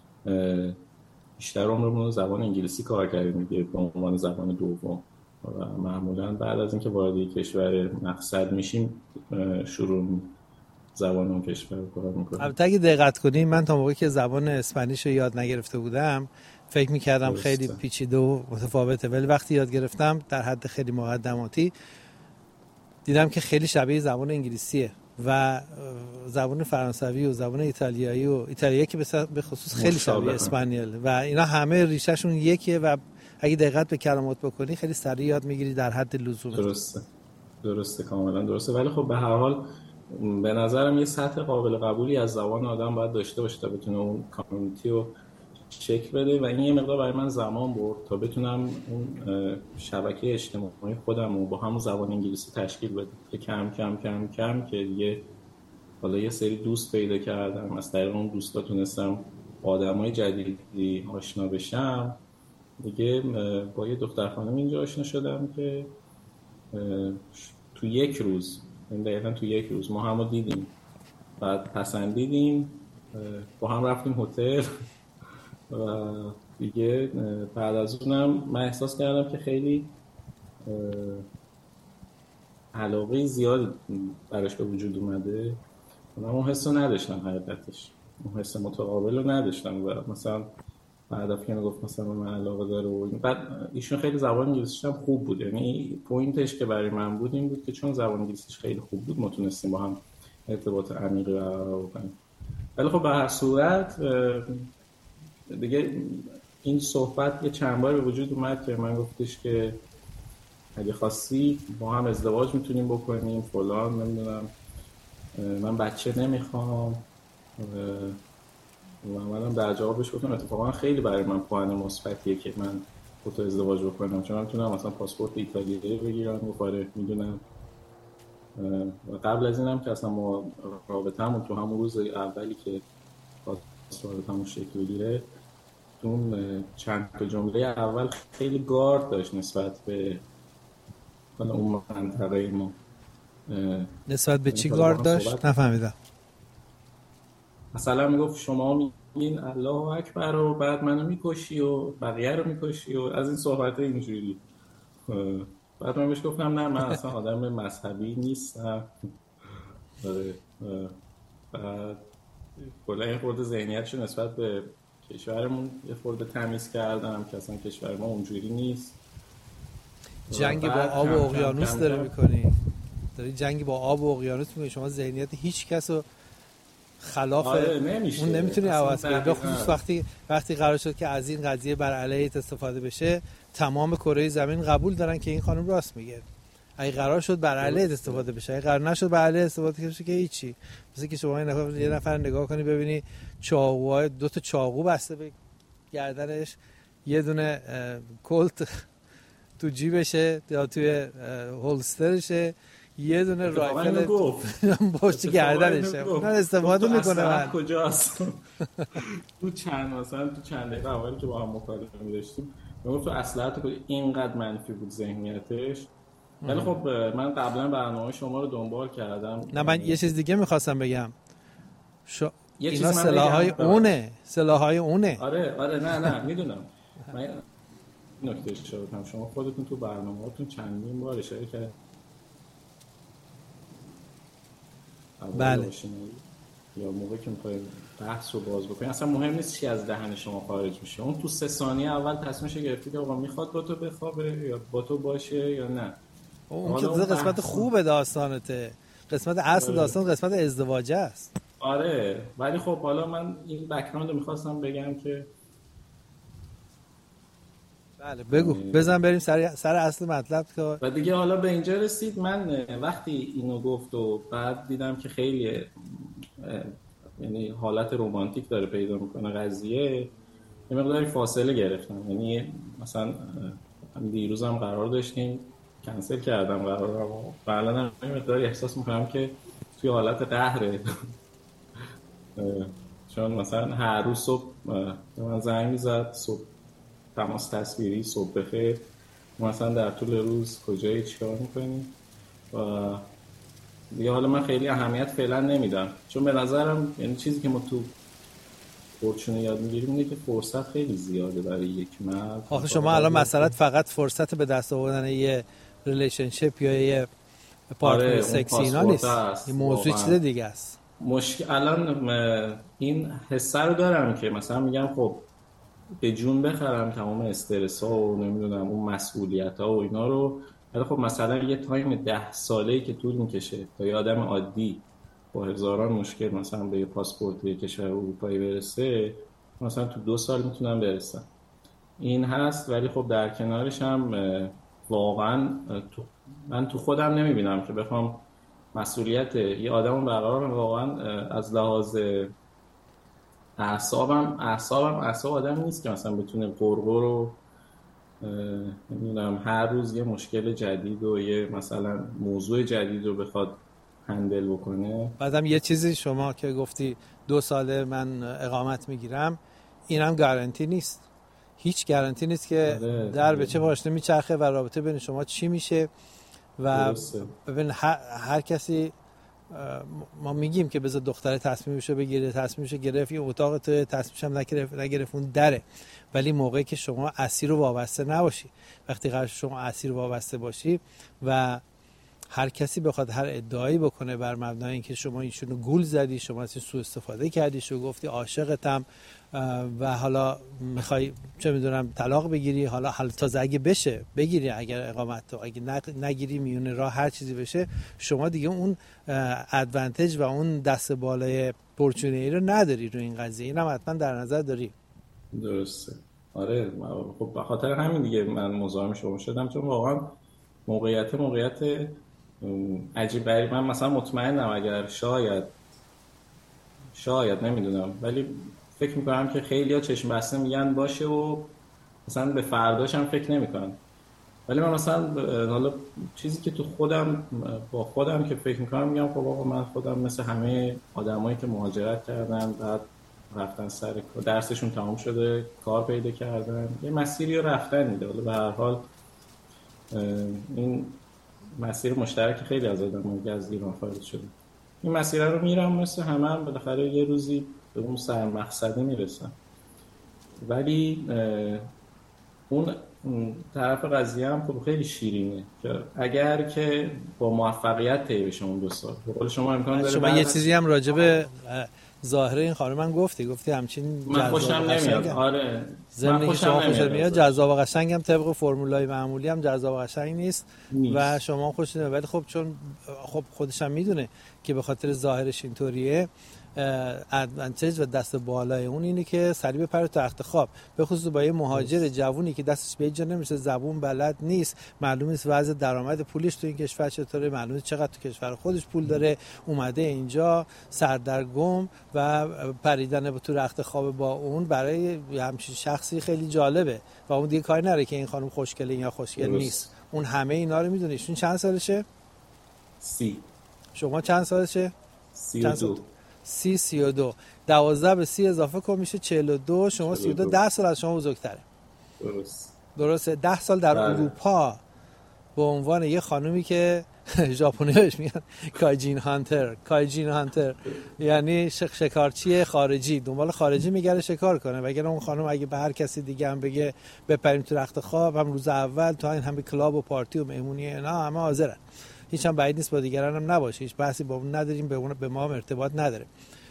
بیشتر عمرمون رو زبان انگلیسی کار کردیم دیگه به عنوان زبان دوم و معمولا بعد از اینکه وارد کشور مقصد میشیم شروع زبان اون کشور رو کار میکنیم. البته اگه دقت کنیم من تا موقعی که زبان اسپانیش رو یاد نگرفته بودم فکر میکردم خیلی پیچیده و متفاوته، ولی وقتی یاد گرفتم در حد خیلی مقدماتی دیدم که خیلی شبیه زبان انگلیسیه و زبان فرانسوی و زبان ایتالیایی و ایتالیایی که به خصوص خیلی شبیه اسپانیول و اینا همه ریشهشون یکیه و اگه دقت به کلمات بکنی خیلی سریع یاد میگیری در حد لزوم. درسته درسته کاملا درسته. ولی خب به هر حال به نظرم یه سطح قابل قبولی از زبان آدم باید داشته باشه تا بتونه اون کامیونیتی رو شکل بده و این یه مقدار برای من زمان برد تا بتونم اون شبکه اجتماعی خودم رو با همون زبان انگلیسی تشکیل بدم که کم کم کم کم که دیگه حالا یه سری دوست پیدا کردم، از طریق اون دوستا تونستم آدمای جدیدی آشنا بشم دیگه. با یه دختر خانم اینجا آشنا شدم که تو یک روز این دقیقا تو یک روز ما همو دیدیم، بعد پسندیدیم، با هم رفتیم هتل و دیگه بعد از اونم من احساس کردم که خیلی علاقه زیاد براش به وجود اومده. من اون حس رو نداشتم، حقیقتش اون حس متقابل رو نداشتم و مثلا بعد که گفت مثلا من علاقه داره و بعد ایشون خیلی زبان انگلیسیش هم خوب بود، یعنی پوینتش که برای من بود این بود که چون زبان انگلیسیش خیلی خوب بود ما تونستیم با هم ارتباط عمیقی برقرار کنیم. ولی خب به هر صورت دیگه این صحبت یه چند بار به وجود اومد که من گفتش که اگه خواستی با هم ازدواج میتونیم بکنیم فلان، نمیدونم من بچه نمیخوام و منم در جوابش گفتم اتفاقا خیلی برای من پوان مثبتیه که من با تو ازدواج بکنم، چون من میتونم مثلا پاسپورت ایتالیایی بگیرم بخوره میدونم و قبل از اینم که اصلا ما رابطه‌مون تو همون روز اولی که رابطه‌مون شکل بگیره اون چند تا جمله اول خیلی گارد داشت نسبت به اون منطقه ما. نسبت به چی گارد داشت؟ نفهمیدم. مثلا میگفت شما میگین الله اکبر و بعد منو میکشی و بقیه رو میکشی و از این صحبت اینجوری. بعد من بهش گفتم نه، من اصلا آدم مذهبی نیستم. آره. بعد کلا این خورده ذهنیتشو نسبت به کشورمون یه خورده تمیز کردم که اصلا کشور ما اونجوری نیست. جنگ با آب و اقیانوس داره میکنی، داری جنگ با آب و اقیانوس میکنی. شما ذهنیت هیچ کس رو خلاف آره اون نمیتونی عوض کنی، به خصوص وقتی وقتی قرار شد که از این قضیه بر علیه استفاده بشه. تمام کره زمین قبول دارن که این خانم راست میگه. اگه قرار شد بر علیه استفاده بشه، اگه قرار نشد بر علیه استفاده بشه که هیچی. مثلا که شما یه نفر نگاه کنی ببینی چاقوهای دو تا چاقو بسته به گردنش، یه دونه کلت تو جیبشه یا توی هولسترشه، یه دونه رایفل پشت گردنشه. اون استفاده میکنه. من کجاست؟ تو چند مثلا تو چند دقیقه اولی که با هم مکالمه داشتیم میگفت تو اسلحه تو اینقدر منفی بود ذهنیتش. ولی خب من قبلا برنامه شما رو دنبال کردم. نه من یه چیز دیگه میخواستم بگم. شو... اینا سلاح‌های اونه، سلاح‌های اونه. آره آره نه نه میدونم. من نکته شدم شما خودتون تو برنامه‌هاتون چندین بار اشاره کردید. بله. یا موقعی که می‌خواید بحث رو باز بکنید اصلا مهم نیست چی از دهن شما خارج میشه. اون تو سه ثانیه اول تصمیمش گرفتی که آقا میخواد با تو بخوابه یا با تو باشه یا نه. اون که قسمت خوب داستانته. قسمت اصل داستان قسمت ازدواج است. آره ولی خب حالا من این بک‌گراند رو می‌خواستم بگم که بله بگو بزن بریم سر سر اصل مطلب که و دیگه حالا به اینجا رسید. من وقتی اینو گفت و بعد دیدم که خیلی یعنی حالت رمانتیک داره پیدا میکنه قضیه، یه مقداری فاصله گرفتم. یعنی مثلا دیروزم قرار داشتیم کنسل کردم قرارم و الان یه مقداری احساس میکنم که توی حالت قهره. چون مثلا هر روز صبح به من زنگ میزد، صبح تماس تصویری، صبح بخیر، مثلا در طول روز کجایی چیکار میکنی و دیگه حالا من خیلی اهمیت فعلا نمیدم. چون به نظرم یعنی چیزی که ما تو فورچون یاد میگیریم اینه که فرصت خیلی زیاده برای یک مرد. آخه شما الان مسئلت فقط فرصت به دست آوردن یه ریلیشنشیپ یا یه پارتنر آره، سکسی اینا نیست. این موضوع چیز دیگه است. مشکل الان این حسه رو دارم که مثلا میگم خب به جون بخرم تمام استرس ها و نمیدونم اون مسئولیت ها و اینا رو، ولی خب مثلا یه تایم ده ساله‌ای که طول میکشه تا یه آدم عادی با هزاران مشکل مثلا به یه پاسپورت یه کشور اروپایی برسه، مثلا تو دو سال میتونم برسم. این هست. ولی خب در کنارش هم واقعا تو من تو خودم نمیبینم که بخوام مسئولیت یه آدمو برقرار کنم. واقعا از لحاظ اعصابم اعصابم اعصاب آدم نیست که مثلا بتونه قرقر رو نمیدونم هر روز یه مشکل جدید و یه مثلا موضوع جدید رو بخواد هندل بکنه. بعدم یه چیزی شما که گفتی دو ساله من اقامت میگیرم، اینم گارانتی نیست. هیچ گارانتی نیست که ده در به چه واسطه میچرخه و رابطه بین شما چی میشه. و ببین هر, هر کسی ما میگیم که بذار دختره تصمیمشو بگیره، تصمیمشو گرفت، یه اتاق تو تصمیمش هم نگرفت نگرفت اون دره. ولی موقعی که شما اسیر و وابسته نباشی، وقتی قرار شما اسیر و وابسته باشی و هر کسی بخواد هر ادعایی بکنه بر مبنای اینکه شما ایشونو گول زدی، شما از این سوء استفاده کردی، شو گفتی عاشقتم و حالا میخوای چه میدونم طلاق بگیری، حالا حالا تازه اگه بشه بگیری، اگر اقامت تو اگه نگیری میونه راه هر چیزی بشه، شما دیگه اون ادوانتج و اون دست بالای اپورتونیتی رو نداری رو این قضیه. اینم حتما در نظر داری. درسته. آره خب به خاطر همین دیگه من مزاحم شما شدم، چون واقعا موقعیت موقعیت عجیب غریب. من مثلا مطمئنم اگر شاید شاید نمیدونم ولی فکر میکنم که خیلی ها چشم بسته میگن باشه و مثلا به فرداش هم فکر نمیکنن. ولی من مثلا حالا چیزی که تو خودم با خودم که فکر میکنم میگم خب آقا من خودم مثل همه آدمایی که مهاجرت کردن بعد رفتن سر کار، درسشون تمام شده، کار پیدا کردن، یه مسیری رو رفتن میده. ولی به هر حال این مسیر مشترک خیلی از آدم‌ها که از ایران خارج شده این مسیر رو میرم، مثل همه هم بالاخره یه روزی به اون سر مقصده میرسن. ولی اون طرف قضیه هم خب خیلی شیرینه که اگر که با موفقیت طی بشه اون دو سال، به قول شما امکان داره. شما یه چیزی هم راجع به ظاهر این خانم من گفتی گفتی همچین من خوشم نمیاد. آره من خوشم نمیاد. جذاب و قشنگ هم طبق فرمولای معمولی هم جذاب و قشنگ نیست, نیست. و شما خوش نمیاد. ولی خب چون خب خودش هم میدونه که به خاطر ظاهرش اینطوریه، ادوانتج و دست بالای اون اینه که سریع بپره تو تخت خواب، به خصوص با یه مهاجر جوونی که دستش به جا نمیشه، زبون بلد نیست، معلوم نیست وضع درآمد پولش تو این کشور چطوره، معلوم نیست چقدر تو کشور خودش پول داره، اومده اینجا سردرگم و پریدن تو تخت خواب با اون برای همچین شخصی خیلی جالبه و اون دیگه کاری نره که این خانم خوشگله یا خوشگل نیست. اون همه اینا رو میدونه. ایشون چند سالشه؟ سی. شما چند سالشه؟ سی و دو. سی سی و دو. دوازده به سی اضافه کن میشه چهل و دو. شما سی و دو. ده سال از شما بزرگتره. درست. درسته. ده سال در بله. اروپا به عنوان یه خانومی که ژاپنی‌هاش میگن کایجین هانتر، کایجین هانتر یعنی شک شکارچی خارجی، دنبال خارجی میگره شکار کنه. وگرنه اون خانم اگه به هر کسی دیگه هم بگه بپریم تو رخت خواب، هم روز اول تو این همه کلاب و پارتی و مهمونی اینا همه حاضرن. هیچ هم بعید نیست با دیگران هم نباشه، هیچ بحثی با اون نداریم، به اون به ما هم ارتباط نداره،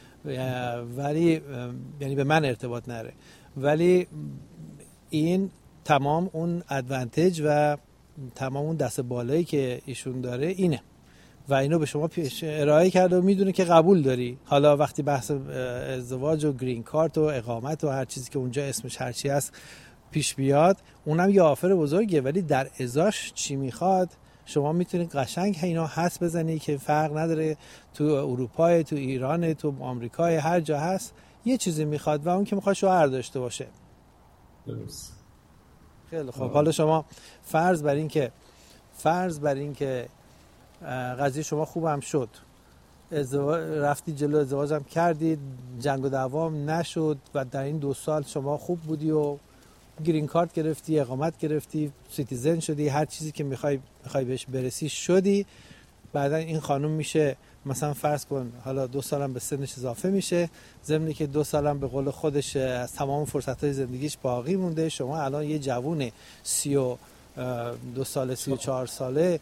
ولی یعنی به من ارتباط نداره. ولی این تمام اون ادوانتج و تمام اون دست بالایی که ایشون داره اینه و اینو به شما پیش ارائه کرده و میدونه که قبول داری. حالا وقتی بحث ازدواج و گرین کارت و اقامت و هر چیزی که اونجا اسمش هر چی هست پیش بیاد، اونم یه آفر بزرگه، ولی در ازاش چی میخواد شما میتونید قشنگ اینا حس بزنی که فرق نداره تو اروپا، تو ایران، تو آمریکا، هر جا هست یه چیزی میخواد و اون که میخواد شوهر داشته باشه. درست. خیلی خب. حالا شما فرض بر این که فرض بر این که قضیه شما خوبم شد، ازدواج رفتی جلو، ازدواجم کردید، جنگ و دعوام نشد و در این دو سال شما خوب بودی و گرین کارت گرفتی، اقامت گرفتی، سیتیزن شدی، هر چیزی که میخوای میخوای بهش برسی شدی. بعدا این خانم میشه مثلا فرض کن حالا دو سالم به سنش اضافه میشه، ضمن که دو سالم به قول خودش از تمام فرصتهای زندگیش باقی مونده. شما الان یه جوون سی و دو ساله، سی و چهار ساله،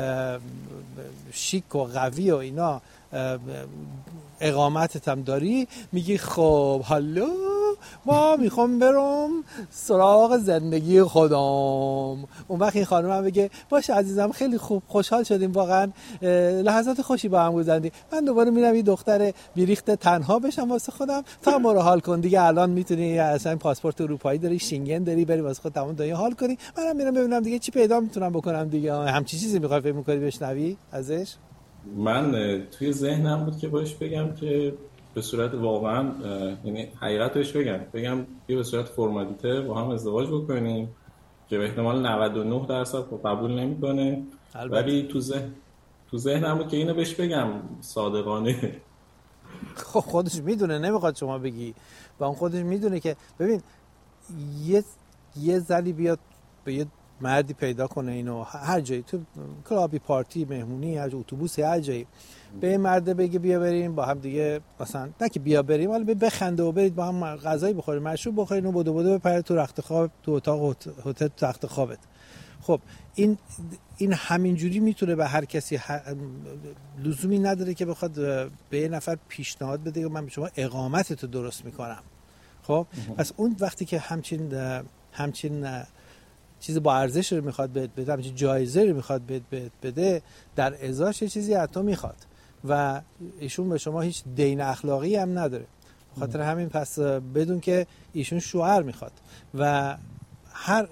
شیک و قوی و اینا، اقامتت هم داری، میگی خب حالا ما میخوام برم سراغ زندگی خودم. اون وقت این خانم هم بگه باشه عزیزم، خیلی خوب، خوشحال شدیم، واقعا لحظات خوشی با هم گذروندیم، من دوباره میرم یه دختر بیریخت تنها بشم واسه خودم، تا ما رو حال کن دیگه. الان میتونی اصلا پاسپورت اروپایی داری، شینگن داری، بری واسه خودت تمام دنیا حال کنی. منم میرم ببینم دیگه چی پیدا میتونم بکنم دیگه. همچین چیزی میخوای فکر می‌کنی بشنوی ازش؟ من توی ذهنم بود که باش بگم که به صورت واقعا، یعنی حقیقتش بگم بگم که به صورت فرمالیته با هم ازدواج بکنیم که به احتمال نود و نه درصد قبول نمیکنه، ولی تو ذهن تو ذهنم بود که اینو بهش بگم صادقانه. خب خودش میدونه، نمیخواد شما بگی، و اون خودش میدونه که ببین یه یه زنی بیاد به یه مردی پیدا کنه، اینو هر جایی، تو کلابی، پارتی، مهمونی، هر اتوبوسی، هر جایی، به این مرد بگه بیا بریم با هم دیگه، مثلا نه که بیا بریم، ولی بخنده و برید با هم غذایی بخوریم، مشروب بخورین و بدو بدو بپره تو رخت خواب، تو اتاق هتل تخت خوابت. خب این این همینجوری میتونه به هر کسی، لزومی نداره که بخواد به یه نفر پیشنهاد بده من به شما اقامتتو درست میکنم. خب پس اون وقتی که همچین همچین چیز با ارزش رو میخواد بهت بده، همچین جایزه رو میخواد بهت بده، در ازاش یه چیزی حتی میخواد و ایشون به شما هیچ دین اخلاقی هم نداره. خاطر همین پس بدون که ایشون شوهر میخواد و هر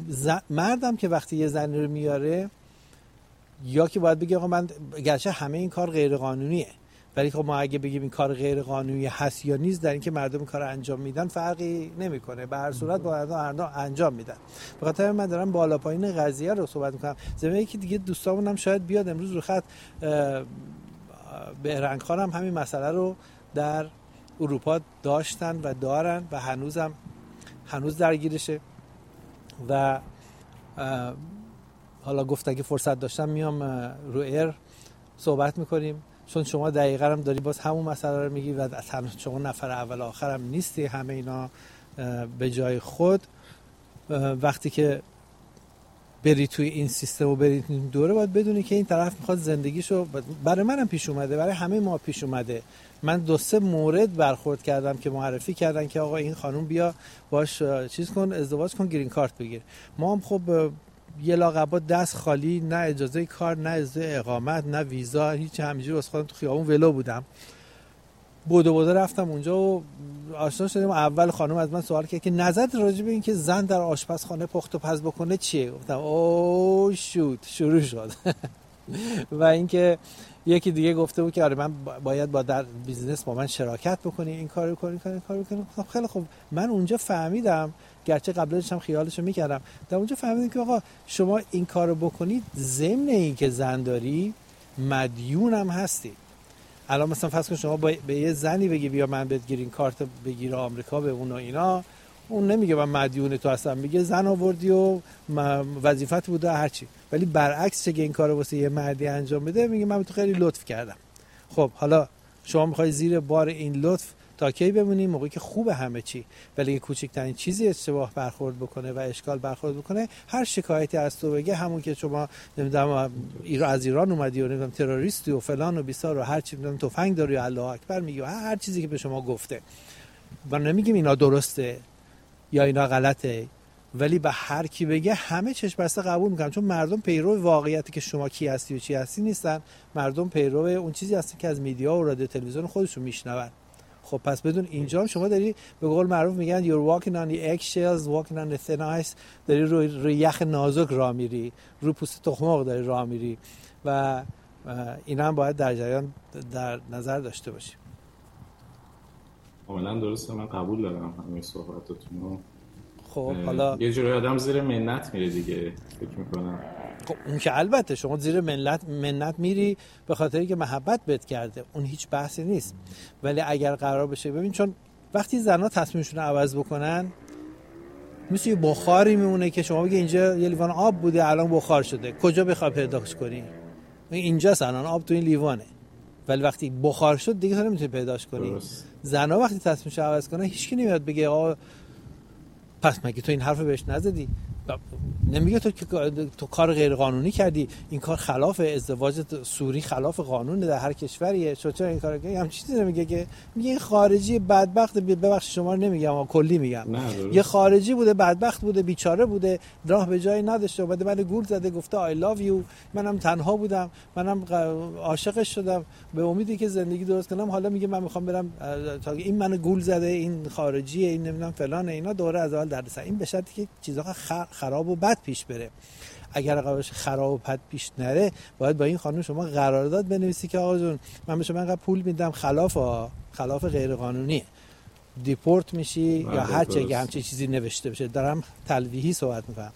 مردم که وقتی یه زنی رو میاره، یا که باید بگه آقا من گرچه همه این کار غیر قانونیه، ولی خب ما اگه بگیم این کار غیر قانونی هست یا نیست، در اینکه مردم کار انجام میدن فرقی نمیکنه، به هر صورت با مردم انجام میدن. به خاطر من دارم بالا پایین قضیه رو صحبت میکنم. زمینه که دیگه دوستامون هم شاید بیاد امروز رو خط، بهرنگ خانم همین مسئله رو در اروپا داشتن و دارن و هنوزم هنوز درگیرشه و حالا گفتن که فرصت داشتم میام رو ایر صحبت میکنیم، چون شما دقیقا هم داری باز همون مسئله رو میگی و شما نفر اول آخر هم نیستی، همه اینا به جای خود. وقتی که بری توی این سیستم و بری توی این دوره باید بدونی که این طرف میخواد زندگیشو، برای منم پیش اومده، برای همه ما پیش اومده. من دو سه مورد برخورد کردم که معرفی کردن که آقا این خانوم بیا باش چیز کن، ازدواج کن، گرین کارت بگیر. ما هم خب یه لاقبا دست خالی، نه اجازه کار، نه اجازه اقامت، نه ویزا، هیچ، همینجوری واسه خودم تو خیابون ولو بودم. بودو بودو رفتم اونجا و آشنا شدیم. اول خانم از من سوال کرد که نظرت راجع به این که زن در آشپزخانه پخت و پز بکنه چیه؟ گفتم اوه شوت، شروع شد. و اینکه یکی دیگه گفته بود که آره من باید با در بیزنس با من شراکت بکنی، این کارو کنی، این کارو کنی. خب خیلی خوب. من اونجا فهمیدم، گرچه قبلش هم خیالشو میکردم، در اونجا فهمیدم که آقا شما این کارو بکنید ضمن این که زن داری مدیون هم هستی. الان مثلا فرض کن شما به یه زنی بگی بیا من بهت گرین کارت بگیر آمریکا به اون و اینا، اون نمیگه من مدیون تو هستم، میگه زن آوردی و وظیفت بوده هر چی. ولی برعکس چه این کارو واسه یه مردی انجام بده، میگه من به تو خیلی لطف کردم. خب حالا شما میخوای زیر بار این لطف تا کی بمونی؟ موقعی که خوبه همه چی، ولی اگه کوچکترین چیزی اشتباه برخورد بکنه و اشکال برخورد بکنه، هر شکایتی از تو بگه، همون که شما نمیدونم ایران از ایران اومدی و نمیدونم تروریستی و فلان و بیسار و هر چی، نمیدونم تفنگ داری و الله اکبر میگی و هر چیزی که به شما گفته. من نمیگم اینا درسته یا اینا غلطه، ولی به هر کی بگه همه چشم بسته قبول میکنن، چون مردم پیرو واقعیتی که شما کی هستی و چی هستی نیستن. مردم پیرو اون چیزی هستن که از میدیا و رادیو تلویزیون خودشون میشنون. خب پس بدون اینجا شما داری به قول معروف میگن you're walking on the eggshells, walking on the thin ice، داری روی, روی یخ نازک راه میری، روی پوست تخم مرغ داری راه میری و اینا هم باید در جریان در نظر داشته باشیم. کاملا درسته، من قبول دارم همین صحبتاتون رو. خب حالا یه جوری آدم زیر منت میره دیگه، فکر میکنم. خب اون که البته شما زیر منت منت میری به خاطری که محبت بهت کرده، اون هیچ بحثی نیست. ولی اگر قرار بشه، ببین چون وقتی زنها تصمیمشون رو عوض بکنن، مثل یه بخاری میمونه که شما بگی اینجا یه لیوان آب بوده الان بخار شده، کجا بخوای پیداش کنی؟ اینجاست الان آب تو این لیوانه، ولی وقتی بخار شد دیگه تو نمیتونی پیداش کنی. زنها وقتی تصمیمشون رو عوض کنن، هیچکی نمیاد بگه آقا پس مگه تو این حرفو بهش نزدی؟ نمیگه تو تو کار غیر قانونی کردی، این کار خلاف ازدواج سوری، خلاف قانون در هر کشوریه، چرا چرا این کارو کردی؟ هم چیزی نمیگه که میگه این خارجی بدبخت، ببخشید شما رو نمیگم اما کلی میگم، یه خارجی بوده، بدبخت بوده، بیچاره بوده، راه به جایی نداشته، اومده منو گول زده، گفته I love you، منم تنها بودم، منم عاشقش شدم به امیدی که زندگی درست کنم، حالا میگه من میخوام برم تا این منو گول زده، این خارجیه، این نمیدونم فلان، اینا دوره از اول دردسر. این به شرطی که چیزا خراب و بد پیش بره. اگر قرارش خراب و بد پیش نره، باید با این خانم شما قرارداد بنویسی که آقا جون من به شما اینقدر پول میدم، خلاف خلاف غیر قانونیه، دیپورت میشی یا هر چه همچین چیزی نوشته بشه. دارم تلویحی صحبت میکنم.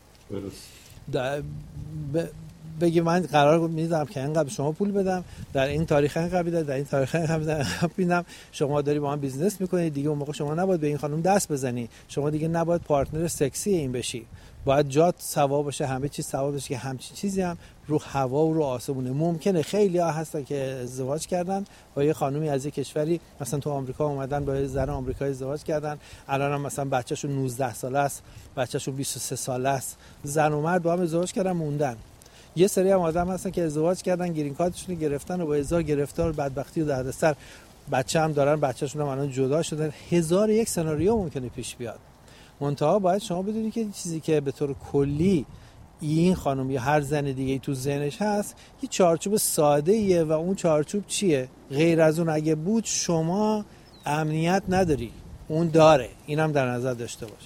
ب... بگی من قرار میذارم که اینقدر شما پول بدم، در این تاریخ اینقدر بدم، در این تاریخ اینقدر بدم، شما داری با هم بیزنس میکنید دیگه، اون موقع شما نباید به این خانم دست بزنی، شما دیگه نباید پارتنر سکسی این بشی، باید جات سوا باشه، همه چیز سوا باشه که همچین چیزی هم رو هوا و رو آسمونه. ممکنه خیلی ها هستن که ازدواج کردن با یه خانومی از یه کشوری، مثلا تو آمریکا اومدن با یه زن آمریکایی ازدواج کردن، الان هم مثلا بچه‌شون نوزده ساله است، بچه‌شون بیست و سه ساله است، زن و مرد با هم ازدواج کردن موندن. یه سری هم آدم هستن که ازدواج کردن، گرین کارتشون رو گرفتن و با هزار گرفتار بدبختی و دردسر بچه هم دارن، بچه‌شون هم الان جدا شدن. هزار یک سناریو ممکنه پیش بیاد. منتها باید شما بدونی که چیزی که به طور کلی این خانم یا هر زن دیگه تو ذهنش هست یه چارچوب ساده ایه و اون چارچوب چیه؟ غیر از اون اگه بود شما امنیت نداری، اون داره. اینم در نظر داشته باش.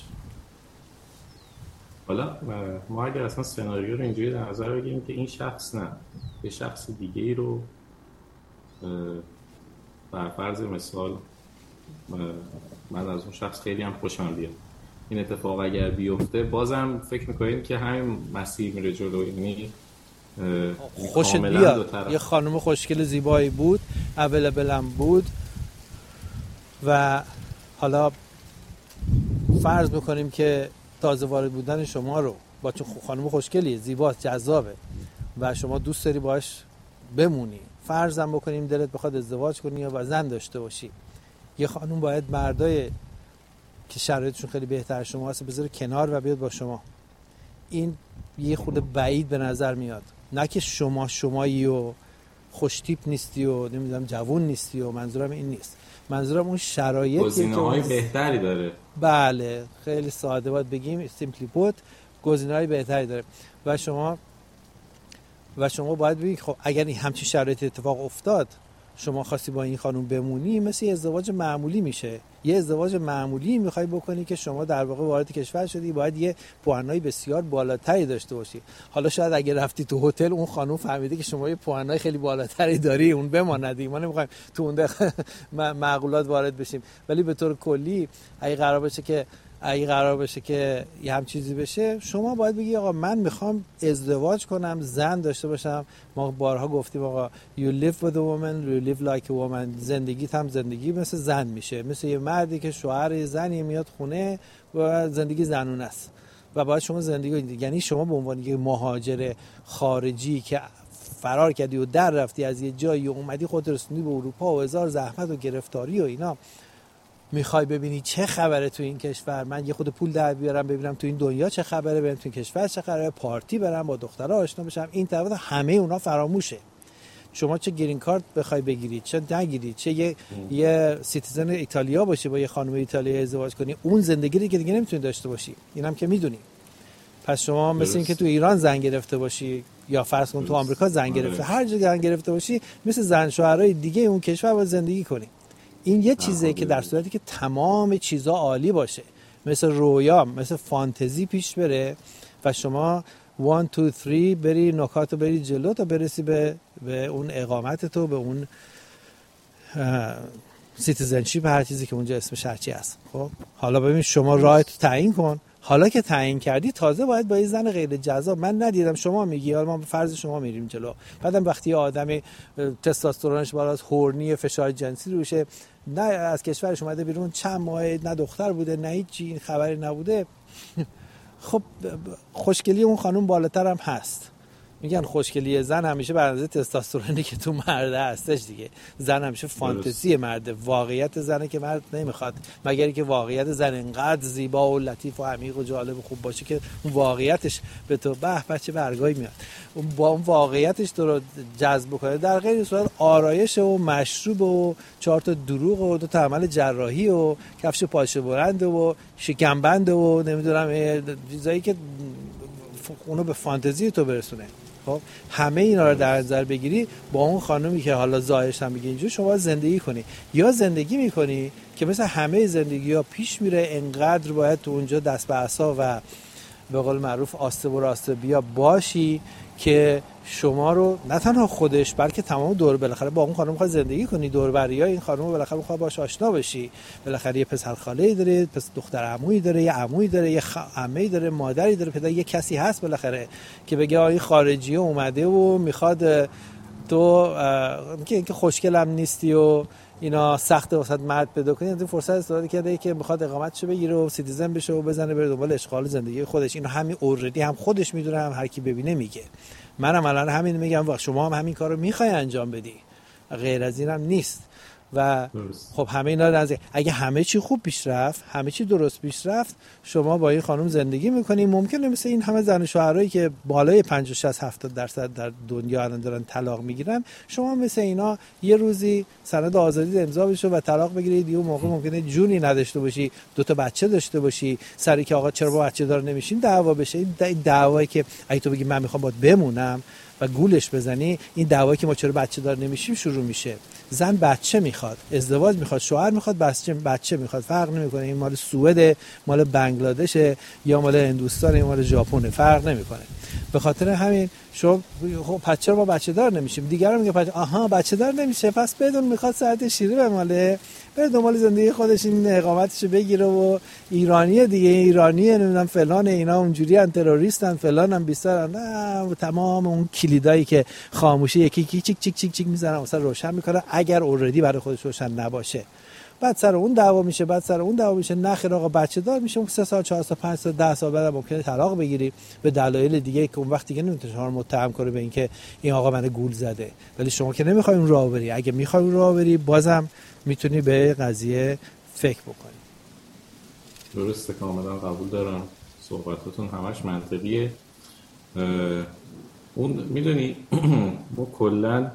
حالا ما اگر اصلا سناریو رو اینجوری در نظر بگیریم که این شخص نه یه شخص دیگه ای رو بر فرض مثال من از اون شخص خیلی هم خوشم بیاد، این اتفاق اگر بیفته بازم فکر میکنیم که همین مسیر میره جلو، یعنی خوشت بیاد. یه خانم خوشگل زیبایی بود، اویلیبل هم بود، و حالا فرض میکنیم که تازه وارد بودن شما رو با چون خانم خوشگلیه، زیباست، جذابه و شما دوست داری باش بمونی، فرضم بکنیم دلت بخواد ازدواج کنی یا زن داشته باشی، یه خانم باید مردای که شرایطشون خیلی بهتر شما هست بذاره کنار و بیاد با شما. این یه خورده بعید به نظر میاد، نه که شما شمایی و خوش تیپ نیستی و نمیدونم جوون نیستی و منظورم این نیست، منظورم اون شرایطی که گزینه‌های بهتری داره. بله خیلی ساده باید بگیم، سیمپلی پوت، گزینه‌های بهتری داره و شما و شما باید بگید خب اگر این همچین شرایط اتفاق افتاد شما خواستی با این خانم بمونی، مثل یه ازدواج معمولی میشه. یه ازدواج معمولی میخوای بکنی که شما در واقع وارد کشور شدی، باید یه پوانای بسیار بالاتری داشته باشی. حالا شاید اگه رفتی تو هتل اون خانم فهمیده که شما یه پوانای خیلی بالاتری داری، اون بماند. ما نمیخوایم تو اون معقولات وارد بشیم، ولی به طور کلی اگه قرار باشه که اگه قرار بشه که یه هم چیزی بشه، شما باید بگی آقا من میخوام ازدواج کنم، زن داشته باشم. ما بارها گفتیم آقا you live with a woman, you live like a woman. زندگیت هم زندگی مثل زن میشه، مثل یه مردی که شوهر زنی میاد خونه و زندگی زنونه است و باید شما زندگی، یعنی شما به عنوان یک مهاجر خارجی که فرار کردی و در رفتی از یه جایی و اومدی خودت رسوندی به اروپا و هزار زحمت و گرفتاری و اینا، میخوای ببینی چه خبره تو این کشور، من یه خود پول در بیارم ببینم تو این دنیا چه خبره، ببینم تو این کشور چه خبره، پارتی برم، با دخترها آشنا بشم، این طرف همه اونا فراموشه. شما چه گرین کارت بخوای بگیرید، چه نگیرید، چه یه یه سیتیزن ایتالیا باشی با یه خانم ایتالیایی ازدواج کنی، اون زندگی رو که دیگه نمیتونی داشته باشی. اینم که میدونی. پس شما مثل این که تو ایران زن گرفته باشی یا فرض کن تو آمریکا زن گرفته، هر جا زن گرفته باشی، مثل زن شوهرای دیگه اون کشور باید زندگی کنی. این یه چیزه که در صورتی که تمام چیزا عالی باشه، مثل رویا، مثل فانتزی پیش بره و شما وان تو تری بری نکاتو بری جلو تا برسی به به اون اقامت تو، به اون سیتیزنشیپ، هر چیزی که اونجا اسمش هرچی هست. خب حالا ببین شما راهت تعیین کن. حالا که تعیین کردی تازه باید با یه زن غیر جذاب، من ندیدم شما میگی، حالا ما به فرض شما میریم جلو، بعدم وقتی آدمی تستوسترونش بالاست، هورنی، فشار جنسی روشه، نه از کشورش اومده بیرون چند ماه نه دختر بوده نه هیچ این خبری نبوده، خب خوشگلی اون خانم بالاتر هم هست. میگن خوشگلی زن همیشه بر اندازه تستوسترونی که تو مرده هستش دیگه. زن همیشه فانتزی مرده، واقعیت زنه که مرد نمیخواد، مگر اینکه واقعیت زن انقدر زیبا و لطیف و عمیق و جالب و خوب باشه که اون واقعیتش به تو به بچه برگای میاد، اون با اون واقعیتش تو رو جذب کنه. در غیر صورت آرایش و مشروب و چهار تا دروغ و دو تا عمل جراحی و کفش پاشه برند و شکمبند و نمیدونم چیزایی که اونو به فانتزی تو برسونه. خب همه اینا رو در نظر بگیری، با اون خانومی که حالا ظاهرش هم میگه اینجوری، شما زندگی کنی یا زندگی میکنی که مثل همه زندگی‌ها پیش میره، انقدر باید تو اونجا دست به عصا و به قول معروف آسته و راسته بیا باشی که شما رو نه تنها خودش بلکه تمام دور، بالاخره با اون خانم می‌خواد زندگی کنی، دور بریا این خانم بالاخره می‌خواد باهاش آشنا بشی، بالاخره یه پسر خاله‌ای داره، پس دختر عمویی داره، یه عمویی داره، یه عمه‌ای داره، مادری داره، پدر، یه کسی هست بالاخره که بگه آ این خارجی اومده و می‌خواد تو که اینکه خوشگلم نیستی و اینا سخت واسط مرد پیدا کنی، این فرصت استفاده کرده که میخواد اقامتشو بگیره و سیتیزن بشه و بزنه بره دنبال اشغال زندگی خودش. اینو همین اوردی هم خودش میدونه، هم هر کی ببینه میگه. منم الان همین میگم و شما هم همین کارو میخوای انجام بدی، غیر از اینم نیست. و خب همه اینا نزدیک، اگه همه چی خوب پیش رفت، همه چی درست پیش رفت، شما با این خانم زندگی میکنی. ممکنه مثل این همه زن و شوهرایی که بالای پنجاه شصت هفتاد درصد در دنیا الان دارن طلاق میگیرن، شما مثل اینا یه روزی سند آزادی امضا بشه و طلاق بگیرید، یه موقع ممکنه جونی نداشته باشی، دو تا بچه داشته باشی، سری که آقا چرا با بچه دار نمیشین دعوا بشه. این دعوایی که اگه تو بگی من میخوام باهات بمونم و گولش بزنی، این دعوایی که ما چرا بچه دار نمیشیم شروع میشه. زن بچه میخواد، ازدواج میخواد، شوهر میخواد، بچه بچه میخواد، فرق نمیکنه این مال سوئد، مال بنگلادش یا مال هندوستان یا مال ژاپن، فرق نمیکنه. به خاطر همین شما خب پس چرا ما بچه دار نمیشیم؟ دیگران میگه پس آها بچه دار نمیشه، پس بدون میخواد ساعت شیره بماله، بره دنبال زندگی خودش، این اقامتشو بگیره و ایرانیه دیگه، ایرانیه نمیدونم فلان، اینا اونجوری ان، تروریستن فلان هم بیستر، نه تمام اون کلیدایی که خاموشی یکی کی چیک چیک چیک چیک میزنن مثلا روشن میکنه، اگر اوردی برای خودش روشن نباشه. بعد سر اون دعوا میشه، بعد سر اون دعوا میشه، نخیر آقا بچه دار میشه، سه سال چهار سال پنج سال ده سال بعد ممکنه طلاق بگیری به دلایل دیگه که اون وقت دیگه نمیتونه شما رو متهم کنه به اینکه این آقا منو گول زده. ولی شما که نمیخوای اون راه بری. اگه میخوای اون راه بری بازم میتونی به قضیه فکر بکنی. درسته، کاملا قبول دارم، صحبتاتون همش منطقیه. اون میدونی ما کلا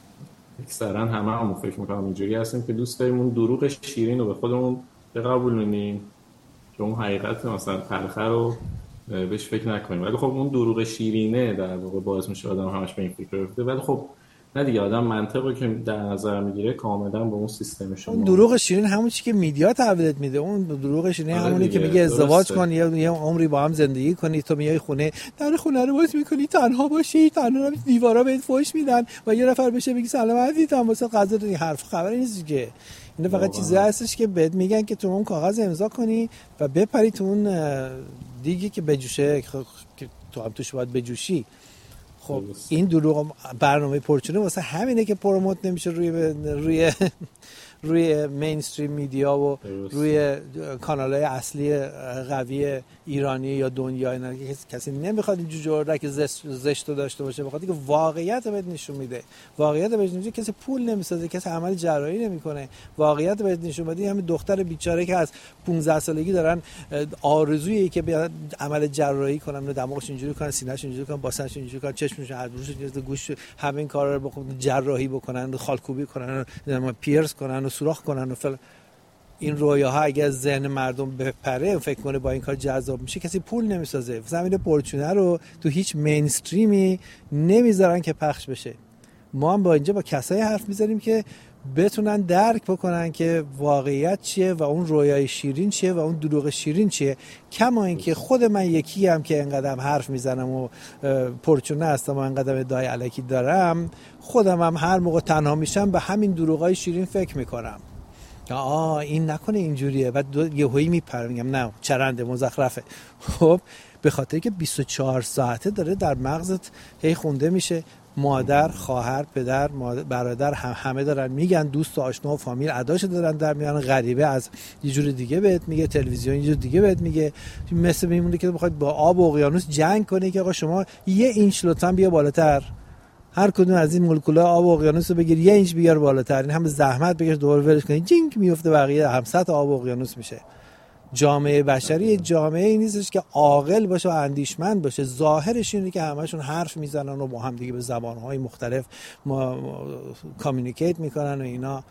اکثرا همه همون فکر میکنم اینجوری هستیم که دوست داریم اون دروغ شیرین رو به خودمون بقبولونیم که اون حقیقت مثلا تلخه رو بهش فکر نکنیم. ولی خب اون دروغ شیرینه در واقع باعث میشه آدم همش به این فکر بفته. ولی خب نه دیگه، آدم منطقی که در نظر میگیره کاملا با اون سیستم شما. اون دروغ شیرین همون چیزی که میدیا تحویلت میده. اون دروغ شیرین همونی که میگه ازدواج کن یا یه عمری با هم زندگی کنی، تو میای خونه در خونه رو باز میکنی تنها باشی، تنها دیوارا بهت فحش میدن و یه نفر بشه بگی سلام عزیزم واسه غذا دادی. حرف خبری نیست که اینا فقط چیزی هستش که بهت میگن که تو اون کاغذ امضا کنی و بپری تو اون دیگه که بجوشه که تو هم توش باید بجوشی. خب این دروغ برنامه پرچونه واسه همینه که پروموت نمیشه روی روی روی مینستریم میدیا و روی کانال‌های اصلی قوی ایرانی یا دنیا. اینا کسی نمیخواد این جوجه‌ردک زشت رو داشته باشه، بخاطر که واقعیت بهت نشون میده. واقعیت بهت نشون میده کسی پول نمیسازه، کسی عمل جراحی نمیکنه. واقعیت بهت نشون میده همین دختر بیچاره که از پانزده سالگی دارن آرزویی که بیاد عمل جراحی کنن، دماغش اینجوری کنن، سینه‌ش اینجوری کنن، باسنش اینجوری کنن، چشمش ابروش اینجوری، گوش همین کارا رو بکنن، جراحی بکنن، خالکوبی کنن، پیرس کنن، سوراخ کنن و فلان. این رویاها اگه از ذهن مردم بپره فکر کنه با این کار جذاب میشه، کسی پول نمیسازه. زمین پرچونه رو تو هیچ مینستریمی نمیذارن که پخش بشه. ما هم با اینجا با کسایی حرف میزنیم که بتونن درک بکنن که واقعیت چیه و اون رویای شیرین چیه و اون دروغ شیرین چیه. کما اینکه خود من یکی هم که انقدر حرف میزنم و پرچونه هستم و انقدر ادعای الکی دارم، خودم هم هر موقع تنها میشم به همین دروغای شیرین فکر میکنم که آه این نکنه اینجوریه و یهویی میپرم میگم نه چرنده مزخرفه. خب به خاطر که بیست و چهار ساعته داره در مغزت هی خونده میشه. مادر، خواهر، پدر، مادر، برادر هم همه دارن میگن، دوست و آشنا و فامیل اداشو دارن در میان. غریبه از یه جور دیگه بهت میگه، تلویزیون یه جور دیگه بهت میگه. مثل میمونه که بخواید با آب و اقیانوس جنگ کنی که آقا شما یه اینچ لطفا بیا بالاتر، هر کدوم از این مولکول‌های آب و اقیانوس رو بگیر یه اینچ بیار بالاتر، این هم زحمت بکش دوباره ولش کنی، جینگ میفته بقیه هم سطح آب و اقیانوس میشه. جامعه بشری جامعه ای نیستش که عاقل باشه و اندیشمند باشه. ظاهرش اینه که همشون حرف میزنن و با هم دیگه به زبانهای مختلف ما کامیونیکیت میکنن و اینا.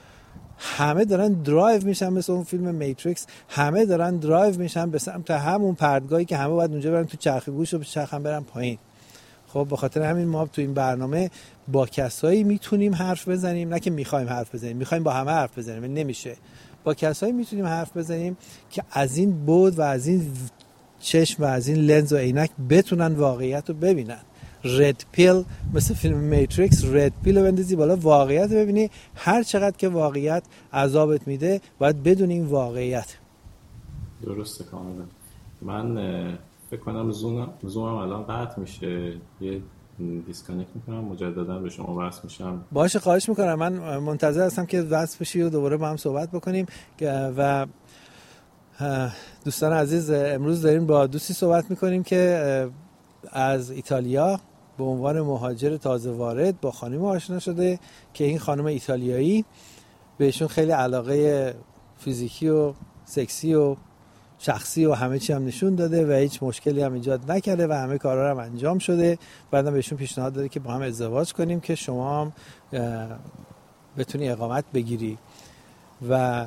همه دارن درایو میشن مثل اون فیلم میتریکس، همه دارن درایو میشن به سمت همون پرتگاهی که همه باید اونجا برن تو چرخ گوش و چرخ هم برن پایین. خب به خاطر همین ما تو این برنامه با کسایی میتونیم حرف بزنیم، نه که میخوایم حرف بزنیم، میخوایم با همه حرف بزنیم، نمیشه. با کسایی میتونیم حرف بزنیم که از این بود و از این چشم و از این لنز و عینک بتونن واقعیت رو ببینن. رد پیل مثل فیلم میتریکس، رد پیل رو بندازی بالا واقعیت ببینی. هر چقدر که واقعیت عذابت میده باید بدون این واقعیت. درسته کاملا. من فکر کنم زومم زومم الان قطع میشه، یه دیسکانکت میکنم، مجددا به شما وصل میشم. باشه خواهش میکنم، من منتظر هستم که وصل بشی و دوباره با هم صحبت بکنیم. و دوستان عزیز، امروز داریم با دوستی صحبت میکنیم که از ایتالیا به عنوان مهاجر تازه وارد با خانم آشنا شده که این خانم ایتالیایی بهشون خیلی علاقه فیزیکی و سکسی و شخصی و همه چی هم نشون داده و هیچ مشکلی هم ایجاد نکرده و همه کارا هم انجام شده. بعدم بهشون پیشنهاد داده که با هم ازدواج کنیم که شما هم بتونی اقامت بگیری. و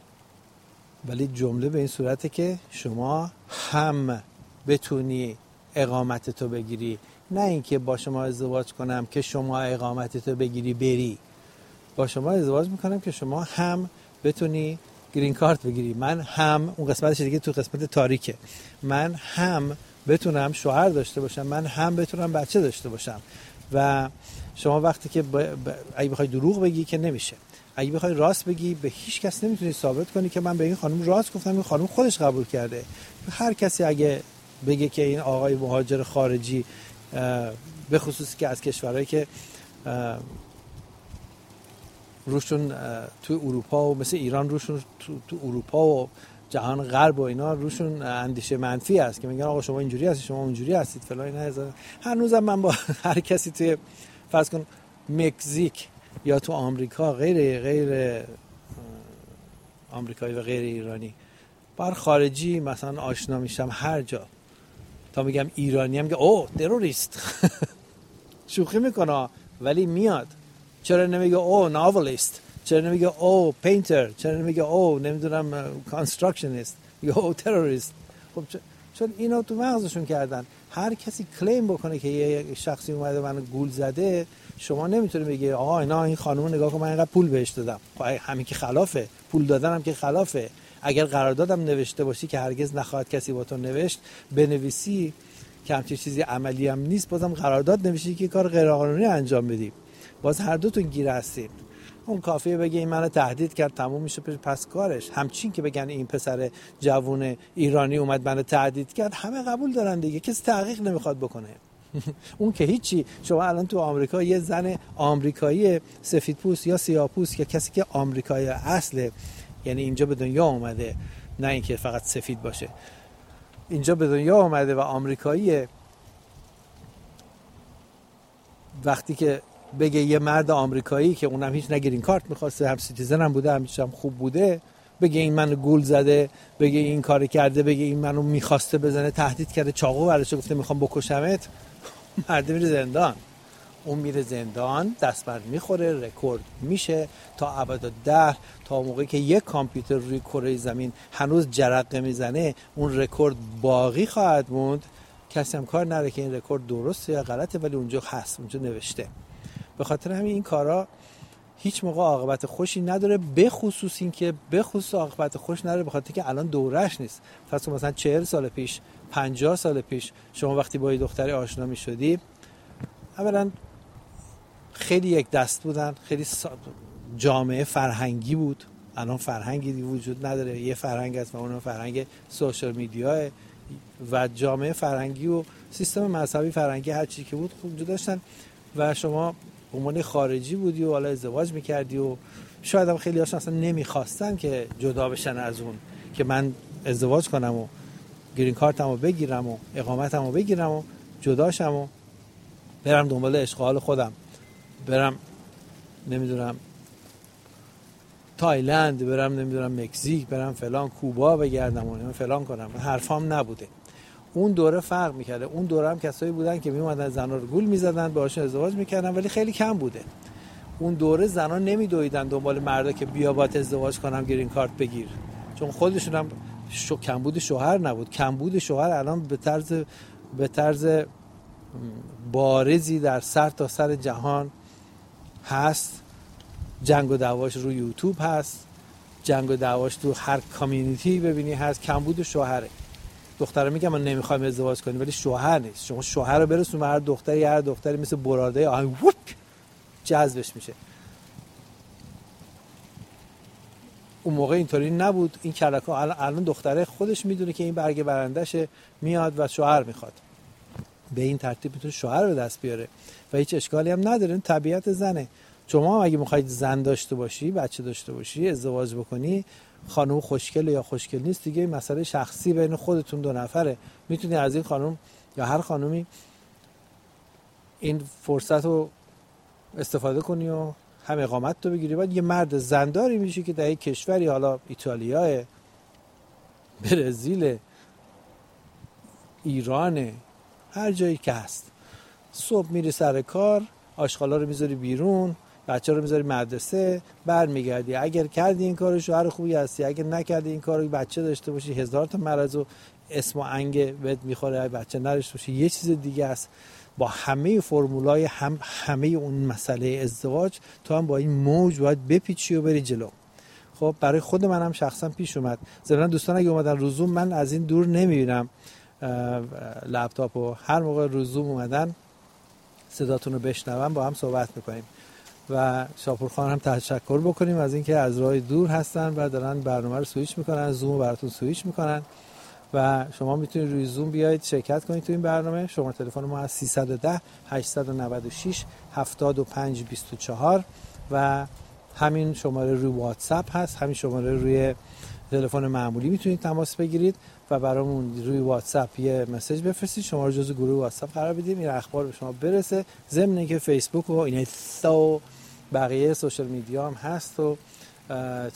ولی جمله به این صورته که شما هم بتونی اقامتتو بگیری، نه اینکه با شما ازدواج کنم که شما اقامتتو بگیری بری. با شما ازدواج میکنم که شما هم بتونی گرین کارت بگیری، من هم اون قسمتش دیگه تو قسمت تاریکه، من هم بتونم شوهر داشته باشم، من هم بتونم بچه داشته باشم. و شما وقتی که ب... ب... اگه بخوای دروغ بگی که نمیشه، اگه بخوای راست بگی به هیچ کس نمیتونی ثابت کنی که من به این خانم راست گفتم، این خانم خودش قبول کرده. هر کسی اگه بگه که این آقای مهاجر خارجی، به خصوصی که از کشورهایی که روشون تو اروپا و مثل ایران روشون تو, تو اروپا و جهان غرب و اینا روشون اندیشه منفی است که میگن آقا شما اینجوری هستید، شما اونجوری هستید فلان. نه هنوزم من با هر کسی توی فرض کن مکزیک یا تو آمریکا غیر غیر آمریکایی و غیر ایرانی بر خارجی مثلا آشنا میشم هر جا تا میگم ایرانی هم میگه او تروریست شوخی میکنه ولی میاد. چرا نمیگه او ناولیست، چرا نمیگه او پینتر، چرا نمیگه او نمیدونم کانستراکشنیست، میگه او تروریست. خب چون اینا تو مغزشون کردن. هر کسی کلیم بکنه که یه شخصی اومده منو گول زده، شما نمیتونه بگی آها اینا این خانومو نگاه کن من اینقدر پول بهش دادم. خب همین که خلافه، پول دادنم که خلافه. اگر قراردادم نوشته باشی که هرگز نخواهد کسی با تو نوشت، بنویسی که همچین چیزی عملی هم نیست، بازم قرارداد نوشتی که کار غیر قانونی انجام بدی، باز هر دوتون گیر هستین. اون کافیه بگه این منو تهدید کرد تموم میشه پس کارش. همچین که بگن این پسر جوون ایرانی اومد منو تهدید کرد، همه قبول دارن دیگه، کسی تحقیق نمیخواد بکنه. اون که هیچی. شما الان تو آمریکا یه زن آمریکایی سفیدپوست یا سیاه‌پوست که کسی که آمریکایی اصله، یعنی اینجا به دنیا اومده، نه اینکه فقط سفید باشه، اینجا به دنیا اومده و آمریکاییه، وقتی که بگه یه مرد آمریکایی که اونم هیچ نگیرین کارت می‌خواسته، هم سیتیزن هم بوده، همیشه هم خوب بوده، بگه این منو گول زده، بگه این کارو کرده، بگه این منو می‌خواسته بزنه، تهدید کرده، چاقو برداشته گفته می‌خوام بکشمت، مرد میره زندان. اون میره زندان، دستبند میخوره، رکورد میشه تا ابدالدهر، تا موقعی که یک کامپیوتر روی کره زمین هنوز جرقه میزنه اون رکورد باقی خواهد موند. کسی هم کار نداره که این رکورد درسته یا غلطه، ولی اونجا هست، اونجا نوشته. به خاطر همین این کارا هیچ موقع عاقبت خوشی نداره، به خصوص این که به خصوص عاقبت خوش نداره به خاطر که الان دورش نیست. فرض کن مثلا چهل سال پیش، پنجاه سال پیش شما وقتی با یه دختری آشنا می‌شدی، اولا خیلی یک دست بودن، خیلی جامعه فرهنگی بود. الان فرهنگی وجود نداره، یه فرهنگ هست و اون فرهنگ سوشال میدیاه و جامعه فرهنگی و سیستم مذهبی فرهنگی هر چیزی که بود وجود داشتن و شما به عنوان خارجی بودی و حالا ازدواج میکردی و شاید هم خیلی هاشون اصلا نمیخواستن که جدا بشن از اون، که من ازدواج کنم و گرین کارتمو بگیرم و اقامتمو بگیرم و جداشم و برم دنبال اشغال خودم، برم نمیدونم تایلند، برم نمیدونم مکزیک، برم فلان کوبا بگردم و فلان کنم. حرفام نبوده. اون دوره فرق میکرده. اون دوره هم کسایی بودن که میومدن زنا رو گول میزدن، باهاشون ازدواج میکردن، ولی خیلی کم بوده. اون دوره زنا نمیدویدن دنبال مردا که بیا باهات ازدواج کنم گرین کارت بگیر، چون خودشون هم شو... کمبود شوهر نبود. کمبود شوهر الان به طرز به طرز بارزی در سر تا سر جهان هست. جنگ و دعواش رو یوتیوب هست، جنگ و دعواش تو هر کامیونیتی ببینی هست. کمبود شوهره. دختره میگم من نمیخوام ازدواج کنیم، ولی شوهر نیست. شما شوهر رو برسون به هر دختری، هر دختری مثل براده آهنگ ووپ جذبش میشه. اون موقع اینطوری نبود. این کلکا الان دختره خودش میدونه که این برگ برندشه، میاد و شوهر میخواد، به این ترتیب میتونه شوهر به دست بیاره و هیچ اشکالی هم نداره. طبیعت زنه. شما اگه میخواید زن داشته باشی، بچه داشته باشی، ازدواج بکنی، خانم خوشگل یا خوشگل نیست دیگه مسئله شخصی بین خودتون دو نفره. میتونی از این خانم یا هر خانومی این فرصت رو استفاده کنی و هم اقامت تو بگیری. بعد یه مرد زنداری میشی که در یک کشوری، حالا ایتالیا، برزیل، ایران، هر جایی که هست، صبح میری سر کار، آشغالا رو میذاری بیرون، بچه رو میذاری مدرسه، برمیگردی. اگر کردی این کارو شوهر خوبی هستی، اگر نکردی این کارو بچه داشته باشی، هزار تا مرض و اسم و انگ بهت میخوره، بچه نداشته باشی یه چیز دیگه است. با همه فرمولای هم همه اون مسئله ازدواج تو هم با این موج باید بپیچی و بری جلو. خب برای خود منم شخصا پیش اومد. ضمن دوستان اگه اومدن روزوم، من از این دور نمیبینم لپتاپو، هر موقع روزوم اومدن صداتون رو بشنوم با هم صحبت میکنیم و شاپور خان هم تشکر بکنیم از اینکه از راه دور هستن و دارن برنامه رو سویچ میکنن، زوم رو براتون سویچ میکنن و شما میتونید روی زوم بیاید شرکت کنید تو این برنامه. شما تلفن ما از سیصد و ده هشتصد و نود و شش هفتاد و پنج بیست و چهار و همین شماره روی واتساپ هست، همین شماره روی تلفن معمولی میتونید تماس بگیرید و برامون روی واتساپ یه مسیج بفرستید، شما رو جزو گروه واتساپ قرار بدیم، این اخبار به شما برسه. ضمن اینکه فیسبوک و اینستا و بقیه سوشال میدیا هم هست و